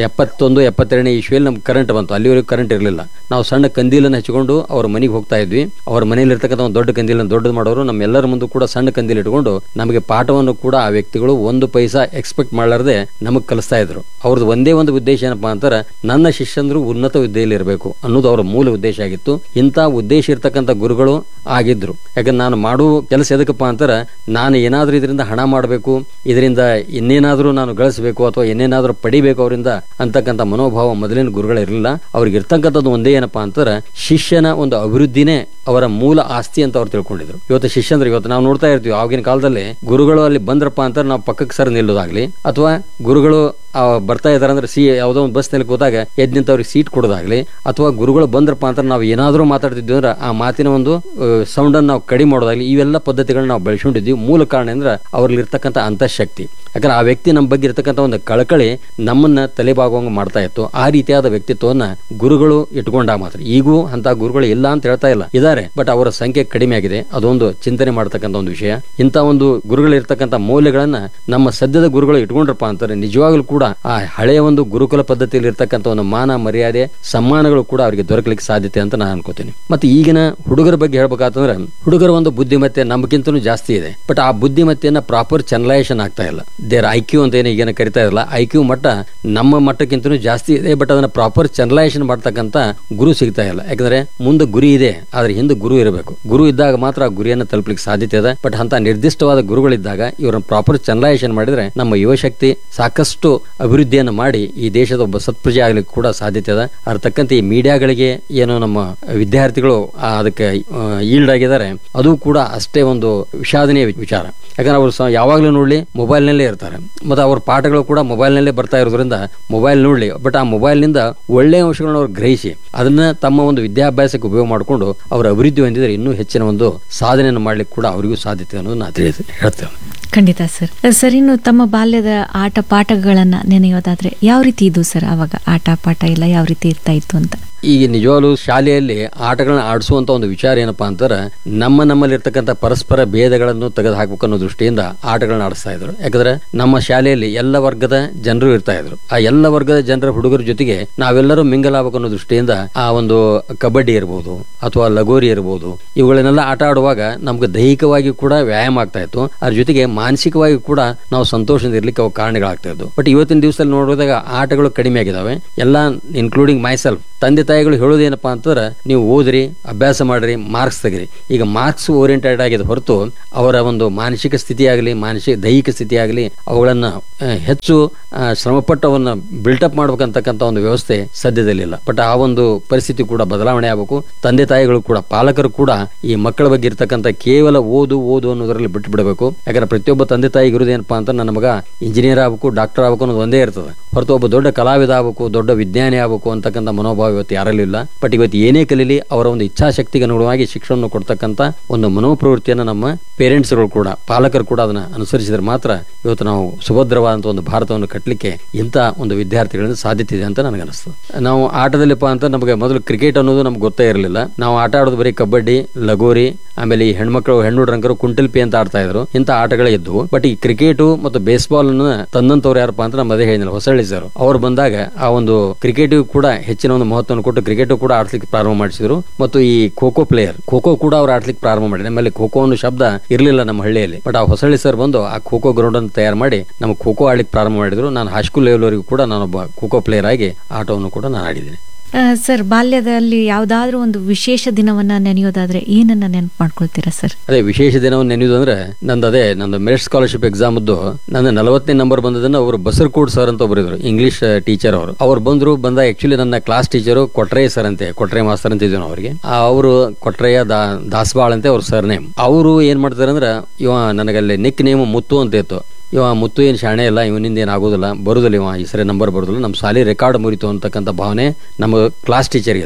71-72 ಇಸ್ವಿಯಲ್ಲಿ ನಮ್ಗೆ ಕರೆಂಟ್ ಬಂತು. ಅಲ್ಲಿವರೆಗೂ ಕರೆಂಟ್ ಇರಲಿಲ್ಲ. ನಾವು ಸಣ್ಣ ಕಂದೀಲನ್ನು ಹಚ್ಕೊಂಡು ಅವ್ರ ಮನೆಗೆ ಹೋಗ್ತಾ ಇದ್ವಿ. ಅವ್ರ ಮನೆಯಲ್ಲಿ ಇರ್ತಕ್ಕಂಥ ಒಂದು ದೊಡ್ಡ ಕಂದೀಲನ್ನು ದೊಡ್ಡದು ಮಾಡೋರು ನಮ್ಮೆಲ್ಲರ ಮುಂದೆ ಕೂಡ ಸಣ್ಣ ಕಂದೀಲ್ ಇಟ್ಕೊಂಡು ನಮಗೆ ಪಾಠವನ್ನು ಕೂಡ ಆ ವ್ಯಕ್ತಿಗಳು 1 ಪೈಸಾ ಎಕ್ಸ್ಪೆಕ್ಟ್ ಮಾಡಲಾರದೆ ನಮಗೆ ಕಲಿಸ್ತಾ ಇದ್ರು. ಅವ್ರದ್ದು ಒಂದೇ ಒಂದು ಉದ್ದೇಶ ಏನಪ್ಪಾ ಅಂತಾರೆ, ನನ್ನ ಶಿಷ್ಯಂದ್ರು ಉನ್ನತ ವಿದ್ಯೆಯಲ್ಲಿ ಇರಬೇಕು ಅನ್ನೋದು ಅವರ ಮೂಲ ಉದ್ದೇಶ ಆಗಿತ್ತು. ಇಂಥ ಉದ್ದೇಶ ಇರ್ತಕ್ಕಂಥ ಗುರುಗಳು ಆಗಿದ್ರು. ಯಾಕಂದ್ರೆ ನಾನು ಮಾಡುವ ಕೆಲಸ ಎದಕ್ಕಪ್ಪ ಅಂತಾರೆ, ನಾನು ಏನಾದ್ರೂ ಇದರಿಂದ ಹಣ ಮಾಡಬೇಕು, ಇದರಿಂದ ಇನ್ನೇನಾದ್ರೂ ನಾನು ಗಳಿಸಬೇಕು ಅಥವಾ ಇನ್ನೇನಾದ್ರೂ ಪಡಿಬೇಕು ಅವರಿಂದ ಅಂತಕ್ಕಂಥ ಮನೋಭಾವ ಮೊದಲಿನ ಗುರುಗಳಿರಲಿಲ್ಲ. ಅವ್ರಿಗೆ ಇರ್ತಕ್ಕಂಥದ್ದು ಒಂದೇ ಏನಪ್ಪಾ ಅಂತಾರೆ, ಶಿಷ್ಯನ ಒಂದು ಅಭಿವೃದ್ಧಿನೇ ಅವರ ಮೂಲ ಆಸ್ತಿ ಅಂತ ಅವ್ರು ತಿಳ್ಕೊಂಡಿದ್ರು. ಇವತ್ತು ಶಿಷ್ಯಂದ್ರೆ ಇವತ್ತು ನಾವು ನೋಡ್ತಾ ಇರ್ತೀವಿ, ಆಗಿನ ಕಾಲದಲ್ಲಿ ಗುರುಗಳು ಅಲ್ಲಿ ಬಂದ್ರಪ್ಪ ಅಂತಾರೆ ನಾವು ಪಕ್ಕಕ್ಕೆ ಸರ್ ನಿಲ್ಲೋದಾಗ್ಲಿ, ಅಥವಾ ಗುರುಗಳು ಬರ್ತಾ ಇದಾರೆ ಅಂದ್ರೆ ಯಾವುದೋ ಒಂದು ಬಸ್ ನಲ್ಲಿ ಕೂತಾಗ ಎದ್ ನಿಂತವ್ರಿಗೆ ಸೀಟ್ ಕೊಡೋದಾಗ್ಲಿ, ಅಥವಾ ಗುರುಗಳು ಬಂದ್ರಪ್ಪ ಅಂತ ನಾವು ಏನಾದ್ರೂ ಮಾತಾಡ್ತಿದ್ವಿ ಅಂದ್ರೆ ಆ ಮಾತಿನ ಒಂದು ಸೌಂಡ್ ಅನ್ನು ನಾವು ಕಡಿಮೆ ಮಾಡೋದಾಗ್ಲಿ, ಇವೆಲ್ಲ ಪದ್ಧತಿಗಳನ್ನ ನಾವು ಬೆಳೆಸ್ಕೊಂಡಿದ್ವಿ. ಮೂಲ ಕಾರಣ ಅಂದ್ರೆ ಅವ್ರಲ್ಲಿ ಇರ್ತಕ್ಕಂಥ ಅಂತಃಶಕ್ತಿ. ಯಾಕಂದ್ರೆ ಆ ವ್ಯಕ್ತಿ ನಮ್ಮ ಬಗ್ಗೆ ಇರ್ತಕ್ಕಂಥ ಒಂದು ಕಳಕಳಿ ನಮ್ಮನ್ನ ತಲೆಬಾಗುವಂಗ ಮಾಡ್ತಾ ಇತ್ತು. ಆ ರೀತಿಯಾದ ವ್ಯಕ್ತಿತ್ವವನ್ನ ಗುರುಗಳು ಇಟ್ಕೊಂಡಾಗ ಮಾತ್ರ. ಈಗೂ ಅಂತ ಗುರುಗಳು ಇಲ್ಲ ಅಂತ ಹೇಳ್ತಾ ಇಲ್ಲ, ಇದಾರೆ, ಬಟ್ ಅವರ ಸಂಖ್ಯೆ ಕಡಿಮೆ ಆಗಿದೆ. ಅದೊಂದು ಚಿಂತನೆ ಮಾಡತಕ್ಕಂಥ ಒಂದು ವಿಷಯ. ಇಂಥ ಒಂದು ಗುರುಗಳು ಇರ್ತಕ್ಕಂಥ ಮೌಲ್ಯಗಳನ್ನ ನಮ್ಮ ಸದ್ಯದ ಗುರುಗಳು ಇಟ್ಕೊಂಡ್ರಪ್ಪ ಅಂತಾರೆ, ನಿಜವಾಗ್ಲೂ ಕೂಡ ಆ ಹಳೆಯ ಒಂದು ಗುರುಕುಲ ಪದ್ಧತಿಯಲ್ಲಿ ಇರ್ತಕ್ಕಂಥ ಒಂದು ಮಾನ ಮರ್ಯಾದೆ ಸಮ್ಮಾನಗಳು ಕೂಡ ಅವರಿಗೆ ದೊರಕಲಿಕ್ಕೆ ಸಾಧ್ಯತೆ ಅಂತ ನಾನು ಅನ್ಕೋತೀನಿ. ಮತ್ತೆ ಈಗಿನ ಹುಡುಗರ ಬಗ್ಗೆ ಹೇಳ್ಬೇಕಂತಂದ್ರೆ, ಹುಡುಗರ ಒಂದು ಬುದ್ಧಿಮತ್ತೆ ನಮಗಿಂತನೂ ಜಾಸ್ತಿ ಇದೆ, ಬಟ್ ಆ ಬುದ್ಧಿಮತ್ತೆಯನ್ನ ಪ್ರಾಪರ್ ಚನಲೈಸೇಷನ್ ಆಗ್ತಾ ಇಲ್ಲ. ದೇರ್ IQ ಅಂತ ಏನು ಈಗೇನ ಕರಿತಾ ಇರಲ್ಲ, IQ ಮಟ್ಟ ನಮ್ಮ ಮಟ್ಟಕ್ಕಿಂತನೂ ಜಾಸ್ತಿ ಇದೆ, ಬಟ್ ಅದನ್ನ ಪ್ರಾಪರ್ ಚನಲೈಸೇಷನ್ ಮಾಡ್ತಕ್ಕಂಥ ಗುರು ಸಿಗ್ತಾ ಇಲ್ಲ. ಯಾಕಂದ್ರೆ ಮುಂದೆ ಗುರಿ ಇದೆ, ಆದ್ರೆ ಹಿಂದೆ ಗುರು ಇರಬೇಕು. ಗುರು ಇದ್ದಾಗ ಮಾತ್ರ ಆ ಗುರಿಯನ್ನು ತಲುಪಲಿಕ್ಕೆ ಸಾಧ್ಯತೆ ಇದೆ. ಬಟ್ ಅಂತ ನಿರ್ದಿಷ್ಟವಾದ ಗುರುಗಳಿದ್ದಾಗ ಇವರನ್ನ ಪ್ರಾಪರ್ ಚನಲೈಸೇಷನ್ ಮಾಡಿದ್ರೆ ನಮ್ಮ ಯುವಶಕ್ತಿ ಸಾಕಷ್ಟು ಅಭಿವೃದ್ಧಿಯನ್ನು ಮಾಡಿ ಈ ದೇಶದ ಒಬ್ಬ ಸತ್ಪ್ರಜೆ ಆಗ್ಲಿಕ್ಕೆ ಕೂಡ ಸಾಧ್ಯತೆ ಇದೆ. ಅದ್ರ ತಕ್ಕಂತೆ ಈ ಮೀಡಿಯಾಗಳಿಗೆ ಏನು ನಮ್ಮ ವಿದ್ಯಾರ್ಥಿಗಳು ಅದಕ್ಕೆ ಈಲ್ಡ್ ಆಗಿದ್ದಾರೆ, ಅದು ಕೂಡ ಅಷ್ಟೇ ಒಂದು ವಿಷಾದನೀಯ ವಿಚಾರ. ಯಾಕಂದ್ರೆ ಅವರು ಯಾವಾಗ್ಲೂ ನೋಡ್ಲಿ ಮೊಬೈಲ್ ನಲ್ಲೇ ಇರ್ತಾರೆ, ಮತ್ತೆ ಅವ್ರ ಪಾಠಗಳು ಕೂಡ ಮೊಬೈಲ್ ನಲ್ಲೇ ಬರ್ತಾ ಇರೋದ್ರಿಂದ ಮೊಬೈಲ್ ನೋಡ್ಲಿ, ಬಟ್ ಆ ಮೊಬೈಲ್ ನಿಂದ ಒಳ್ಳೆಯ ಅಂಶಗಳನ್ನ ಅವ್ರು ಗ್ರಹಿಸಿ ಅದನ್ನ ತಮ್ಮ ಒಂದು ವಿದ್ಯಾಭ್ಯಾಸಕ್ಕೆ ಉಪಯೋಗ ಮಾಡಿಕೊಂಡು ಅವರ ಅಭಿವೃದ್ಧಿ ಹೊಂದಿದ್ರೆ ಇನ್ನೂ ಹೆಚ್ಚಿನ ಒಂದು ಸಾಧನೆಯನ್ನು ಮಾಡ್ಲಿಕ್ಕೆ ಕೂಡ ಅವರಿಗೂ ಸಾಧ್ಯತೆ ಅನ್ನೋದು ನಾ ಹೇಳ್ತೇವೆ. ಖಂಡಿತ ಸರ್. ಸರ್, ಇನ್ನು ತಮ್ಮ ಬಾಲ್ಯದ ಆಟ ಪಾಠಗಳನ್ನ ನೆನೆಯೋದಾದ್ರೆ ಯಾವ ರೀತಿ ಇದ್ದು ಸರ್? ಅವಾಗ ಆಟ ಪಾಠ ಎಲ್ಲ ಯಾವ ರೀತಿ ಇರ್ತಾ ಇತ್ತು ಅಂತ? ಈಗ ನಿಜವಾಗ್ಲೂ ಶಾಲೆಯಲ್ಲಿ ಆಟಗಳನ್ನ ಆಡಿಸುವಂತ ಒಂದು ವಿಚಾರ ಏನಪ್ಪಾ ಅಂತಾರೆ, ನಮ್ಮಲ್ಲಿರ್ತಕ್ಕಂಥ ಪರಸ್ಪರ ಭೇದಗಳನ್ನು ತೆಗೆದು ಹಾಕ್ಬೇಕು ಅನ್ನೋ ದೃಷ್ಟಿಯಿಂದ ಆಟಗಳನ್ನ ಆಡಿಸ್ತಾ ಇದ್ರು. ಯಾಕಂದ್ರೆ ನಮ್ಮ ಶಾಲೆಯಲ್ಲಿ ಎಲ್ಲ ವರ್ಗದ ಜನರು ಇರ್ತಾ ಇದ್ರು. ಆ ಎಲ್ಲ ವರ್ಗದ ಜನರ ಹುಡುಗರ ಜೊತೆಗೆ ನಾವೆಲ್ಲರೂ ಮಿಂಗಲ್ ಆಗ್ಬೇಕು ಅನ್ನೋ ದೃಷ್ಟಿಯಿಂದ ಆ ಒಂದು ಕಬಡ್ಡಿ ಇರ್ಬೋದು ಅಥವಾ ಲಗೋರಿ ಇರ್ಬೋದು, ಇವುಗಳನ್ನೆಲ್ಲ ಆಟ ಆಡುವಾಗ ನಮ್ಗೆ ದೈಹಿಕವಾಗಿ ಕೂಡ ವ್ಯಾಯಾಮ ಆಗ್ತಾ ಇತ್ತು, ಅದ್ರ ಜೊತೆಗೆ ಮಾನಸಿಕವಾಗಿ ಕೂಡ ನಾವು ಸಂತೋಷದಿಂದ ಇರ್ಲಿಕ್ಕೆ ಅವು ಕಾರಣಗಳಾಗ್ತಾ ಇದ್ದು. ಬಟ್ ಇವತ್ತಿನ ದಿವಸದಲ್ಲಿ ನೋಡಿದಾಗ ಆಟಗಳು ಕಡಿಮೆ ಆಗಿದಾವೆ. ಎಲ್ಲ ಇನ್ಕ್ಲೂಡಿಂಗ್ ಮೈ ಸೆಲ್ಫ್. ತಂದೆ ತಾಯಿಗಳು ಹೇಳೋದೇನಪ್ಪಾ ಅಂತಂದ್ರೆ, ನೀವು ಓದ್ರಿ, ಅಭ್ಯಾಸ ಮಾಡ್ರಿ, ಮಾರ್ಕ್ಸ್ ತೆಗಿರಿ. ಈಗ ಮಾರ್ಕ್ಸ್ ಓರಿಯೆಂಟೆಡ್ ಆಗಿದೆ ಹೊರತು ಅವರ ಒಂದು ಮಾನಸಿಕ ಸ್ಥಿತಿ ಆಗಲಿ, ದೈಹಿಕ ಸ್ಥಿತಿ ಆಗಲಿ, ಅವುಗಳನ್ನ ಹೆಚ್ಚು ಶ್ರಮಪಟ್ಟವನ್ನ ಬಿಲ್ಟಪ್ ಮಾಡ್ಬೇಕಂತಕ್ಕಂಥ ಒಂದು ವ್ಯವಸ್ಥೆ ಸದ್ಯದಲ್ಲಿಲ್ಲ. ಬಟ್ ಆ ಒಂದು ಪರಿಸ್ಥಿತಿ ಕೂಡ ಬದಲಾವಣೆ ಆಗಬೇಕು. ತಂದೆ ತಾಯಿಗಳು ಕೂಡ, ಪಾಲಕರು ಕೂಡ ಈ ಮಕ್ಕಳ ಬಗ್ಗೆ ಇರ್ತಕ್ಕಂಥ ಕೇವಲ ಓದು ಅನ್ನೋದರಲ್ಲಿ ಬಿಟ್ಟು ಬಿಡಬೇಕು. ಯಾಕಂದ್ರೆ ಪ್ರತಿಯೊಬ್ಬ ತಂದೆ ತಾಯಿಗೆ ಇರೋದೇನಪ್ಪಾ ಅಂತ, ನನ್ನ ಮಗ ಇಂಜಿನಿಯರ್ ಆಗ್ಬೇಕು, ಡಾಕ್ಟರ್ ಆಗ್ಬೇಕು ಅನ್ನೋದು ಒಂದೇ ಇರ್ತದೆ ಹೊರತು ಒಬ್ಬ ದೊಡ್ಡ ಕಲಾವಿದ ಆಗ್ಬೇಕು, ದೊಡ್ಡ ವಿಜ್ಞಾನಿ ಆಗ್ಬೇಕು ಅಂತಕ್ಕಂಥ ಮನೋಭಾವ ಇವತ್ತು ಯಾರಲ್ಲೂ ಇಲ್ಲ. ಬಟ್ ಇವತ್ತು ಏನೇ ಕಲೀಲಿ ಅವರ ಒಂದು ಇಚ್ಛಾಶಕ್ತಿಗೆ ಅನುಗುಣವಾಗಿ ಶಿಕ್ಷಣ ಕೊಡ್ತಕ್ಕಂಥ ಒಂದು ಮನೋಪ್ರವೃತ್ತಿಯನ್ನು ನಮ್ಮ ಪೇರೆಂಟ್ಸ್ಗಳು ಕೂಡ, ಪಾಲಕರು ಕೂಡ ಅದನ್ನ ಅನುಸರಿಸಿದ್ರೆ ಮಾತ್ರ ಇವತ್ತು ನಾವು ಸುಭದ್ರವಾದಂತ ಒಂದು ಭಾರತವನ್ನು ಕಟ್ಟಲಿಕ್ಕೆ ಇಂಥ ಒಂದು ವಿದ್ಯಾರ್ಥಿಗಳಿಂದ ಸಾಧ್ಯತೆ ಇದೆ ಅಂತ ನನಗನ್ನಿಸ್ತು. ನಾವು ಆಟದಲ್ಲಿಪ್ಪ ಅಂತ ನಮಗೆ ಮೊದಲು ಕ್ರಿಕೆಟ್ ಅನ್ನೋದು ನಮ್ಗೆ ಗೊತ್ತೇ ಇರಲಿಲ್ಲ. ನಾವು ಆಟ ಆಡೋದು ಬರೀ ಕಬಡ್ಡಿ, ಲಗೋರಿ, ಆಮೇಲೆ ಈ ಹೆಣ್ಣುಡ್ರಂಕರು ಕುಂಟಲ್ಪಿ ಅಂತ ಆಡ್ತಾ ಇದ್ರು. ಇಂಥ ಆಟಗಳೇ ಇದ್ವು. ಬಟ್ ಈ ಕ್ರಿಕೆಟ್ ಮತ್ತು ಬೇಸ್ಬಾಲ್ ಅನ್ನ ತಂದಂತವ್ರು ಯಾರಪ್ಪ ಅಂತ ನಮ್ಮ ಅದೇ ಹೇಳಿದ್ರು, ಹೊಸಳ್ಳಿ ಸರ್. ಅವ್ರು ಬಂದಾಗ ಆ ಒಂದು ಕ್ರಿಕೆಟ್ ಕೂಡ ಹೆಚ್ಚಿನ ಒಂದು ಮಹತ್ವವನ್ನು ಕೊಟ್ಟು ಕ್ರಿಕೆಟ್ ಕೂಡ ಆಡ್ಲಿಕ್ಕೆ ಪ್ರಾರಂಭ ಮಾಡಿಸಿದ್ರು. ಮತ್ತು ಈ ಖೋಖೋ ಪ್ಲೇಯರ್, ಖೋಖೋ ಕೂಡ ಅವ್ರು ಆಡ್ಲಿಕ್ಕೆ ಪ್ರಾರಂಭ ಮಾಡಿದ್ರು. ಆಮೇಲೆ ಖೋಖೋ ಅನ್ನೋ ಶಬ್ದ ಇರಲಿಲ್ಲ ನಮ್ಮ ಹಳ್ಳಿಯಲ್ಲಿ. ಬಟ್ ಆ ಹೊಸಳ್ಳಿ ಸರ್ ಬಂದು ಆ ಖೋಖೋ ಗ್ರೌಂಡ್ ಅನ್ನು ತಯಾರು ಮಾಡಿ ನಮಗೆ ಖೋಖೋ ಆಡ್ಲಿಕ್ಕೆ ಪ್ರಾರಂಭ ಮಾಡಿದ್ರು. ನಾನು ಹೈಸ್ಕೂಲ್ ಲೆವೆಲ್ ವರೆಗೂ ಕೂಡ ನಾನೊಬ್ಬ ಖೋಖೋ ಪ್ಲೇಯರ್ ಆಗಿ ಆಟವನ್ನು ಕೂಡ ನಾನು ಆಡಿದ್ದೀನಿ. ಸರ್, ಬಾಲ್ಯದಲ್ಲಿ ಯಾವ್ದಾದ್ರು ಒಂದು ವಿಶೇಷ ದಿನವನ್ನ ನೆನೆಯೋದಾದ್ರೆ ಏನನ್ನ ನೆನಪು ಮಾಡ್ಕೊಳ್ತೀರಾ ಸರ್? ಅದೇ ವಿಶೇಷ ದಿನವನ್ನು ನೆನೆಯೋದು ಅಂದ್ರೆ ನಂದು ಮೆರಿಟ್ ಸ್ಕಾಲರ್ಶಿಪ್ ಎಕ್ಸಾಮ್ ಇದ್ದು ನನ್ನ 40ನೇ ನಂಬರ್ ಬಂದದನ್ನ ಅವರು ಬಸರ್ಕೋಡ್ ಸರ್ ಅಂತ ಒಬ್ಬರು ಇದ್ರು, ಇಂಗ್ಲಿಷ್ ಟೀಚರ್. ಅವ್ರು ಬಂದ ಆಕ್ಚುಲಿ ನನ್ನ ಕ್ಲಾಸ್ ಟೀಚರು ಕೊಟ್ರೆಯ ಸರ್ ಅಂತೆ, ಕೊಟ್ರೆ ಮಾಸ್ತರ್ ಅಂತ ಇದ್ವಿ ಅವರಿಗೆ. ಅವರು ಕೊಟ್ರೆಯ ದಾಸಬಾಳ್ ಅಂತ ಅವ್ರ ಸರ್ ನೇಮ್. ಅವರು ಏನ್ ಮಾಡ್ತಾರೆ ಅಂದ್ರೆ, ಇವ ನನಗಲ್ಲಿ ನಿಕ್ ನೇಮ್ ಮುತ್ತು ಅಂತ ಇತ್ತು. ಇವ ಮುತ್ತು ಏನು ಶಾಣೆ ಇಲ್ಲ, ಇವನಿಂದ ಏನು ಆಗೋದಿಲ್ಲ, ಬರುದಿಲ್ಲ, ಇವ ಈ ಸರಿ ನಂಬರ್ ಬರುದಿಲ್ಲ, ನಮ್ಮ ಸಾಲಿ ರೆಕಾರ್ಡ್ ಮುರಿತು ಅಂತಕ್ಕಂಥ ಭಾವನೆ ನಮ್ಮ ಕ್ಲಾಸ್ ಟೀಚರ್ಗೆ ಇತ್ತು.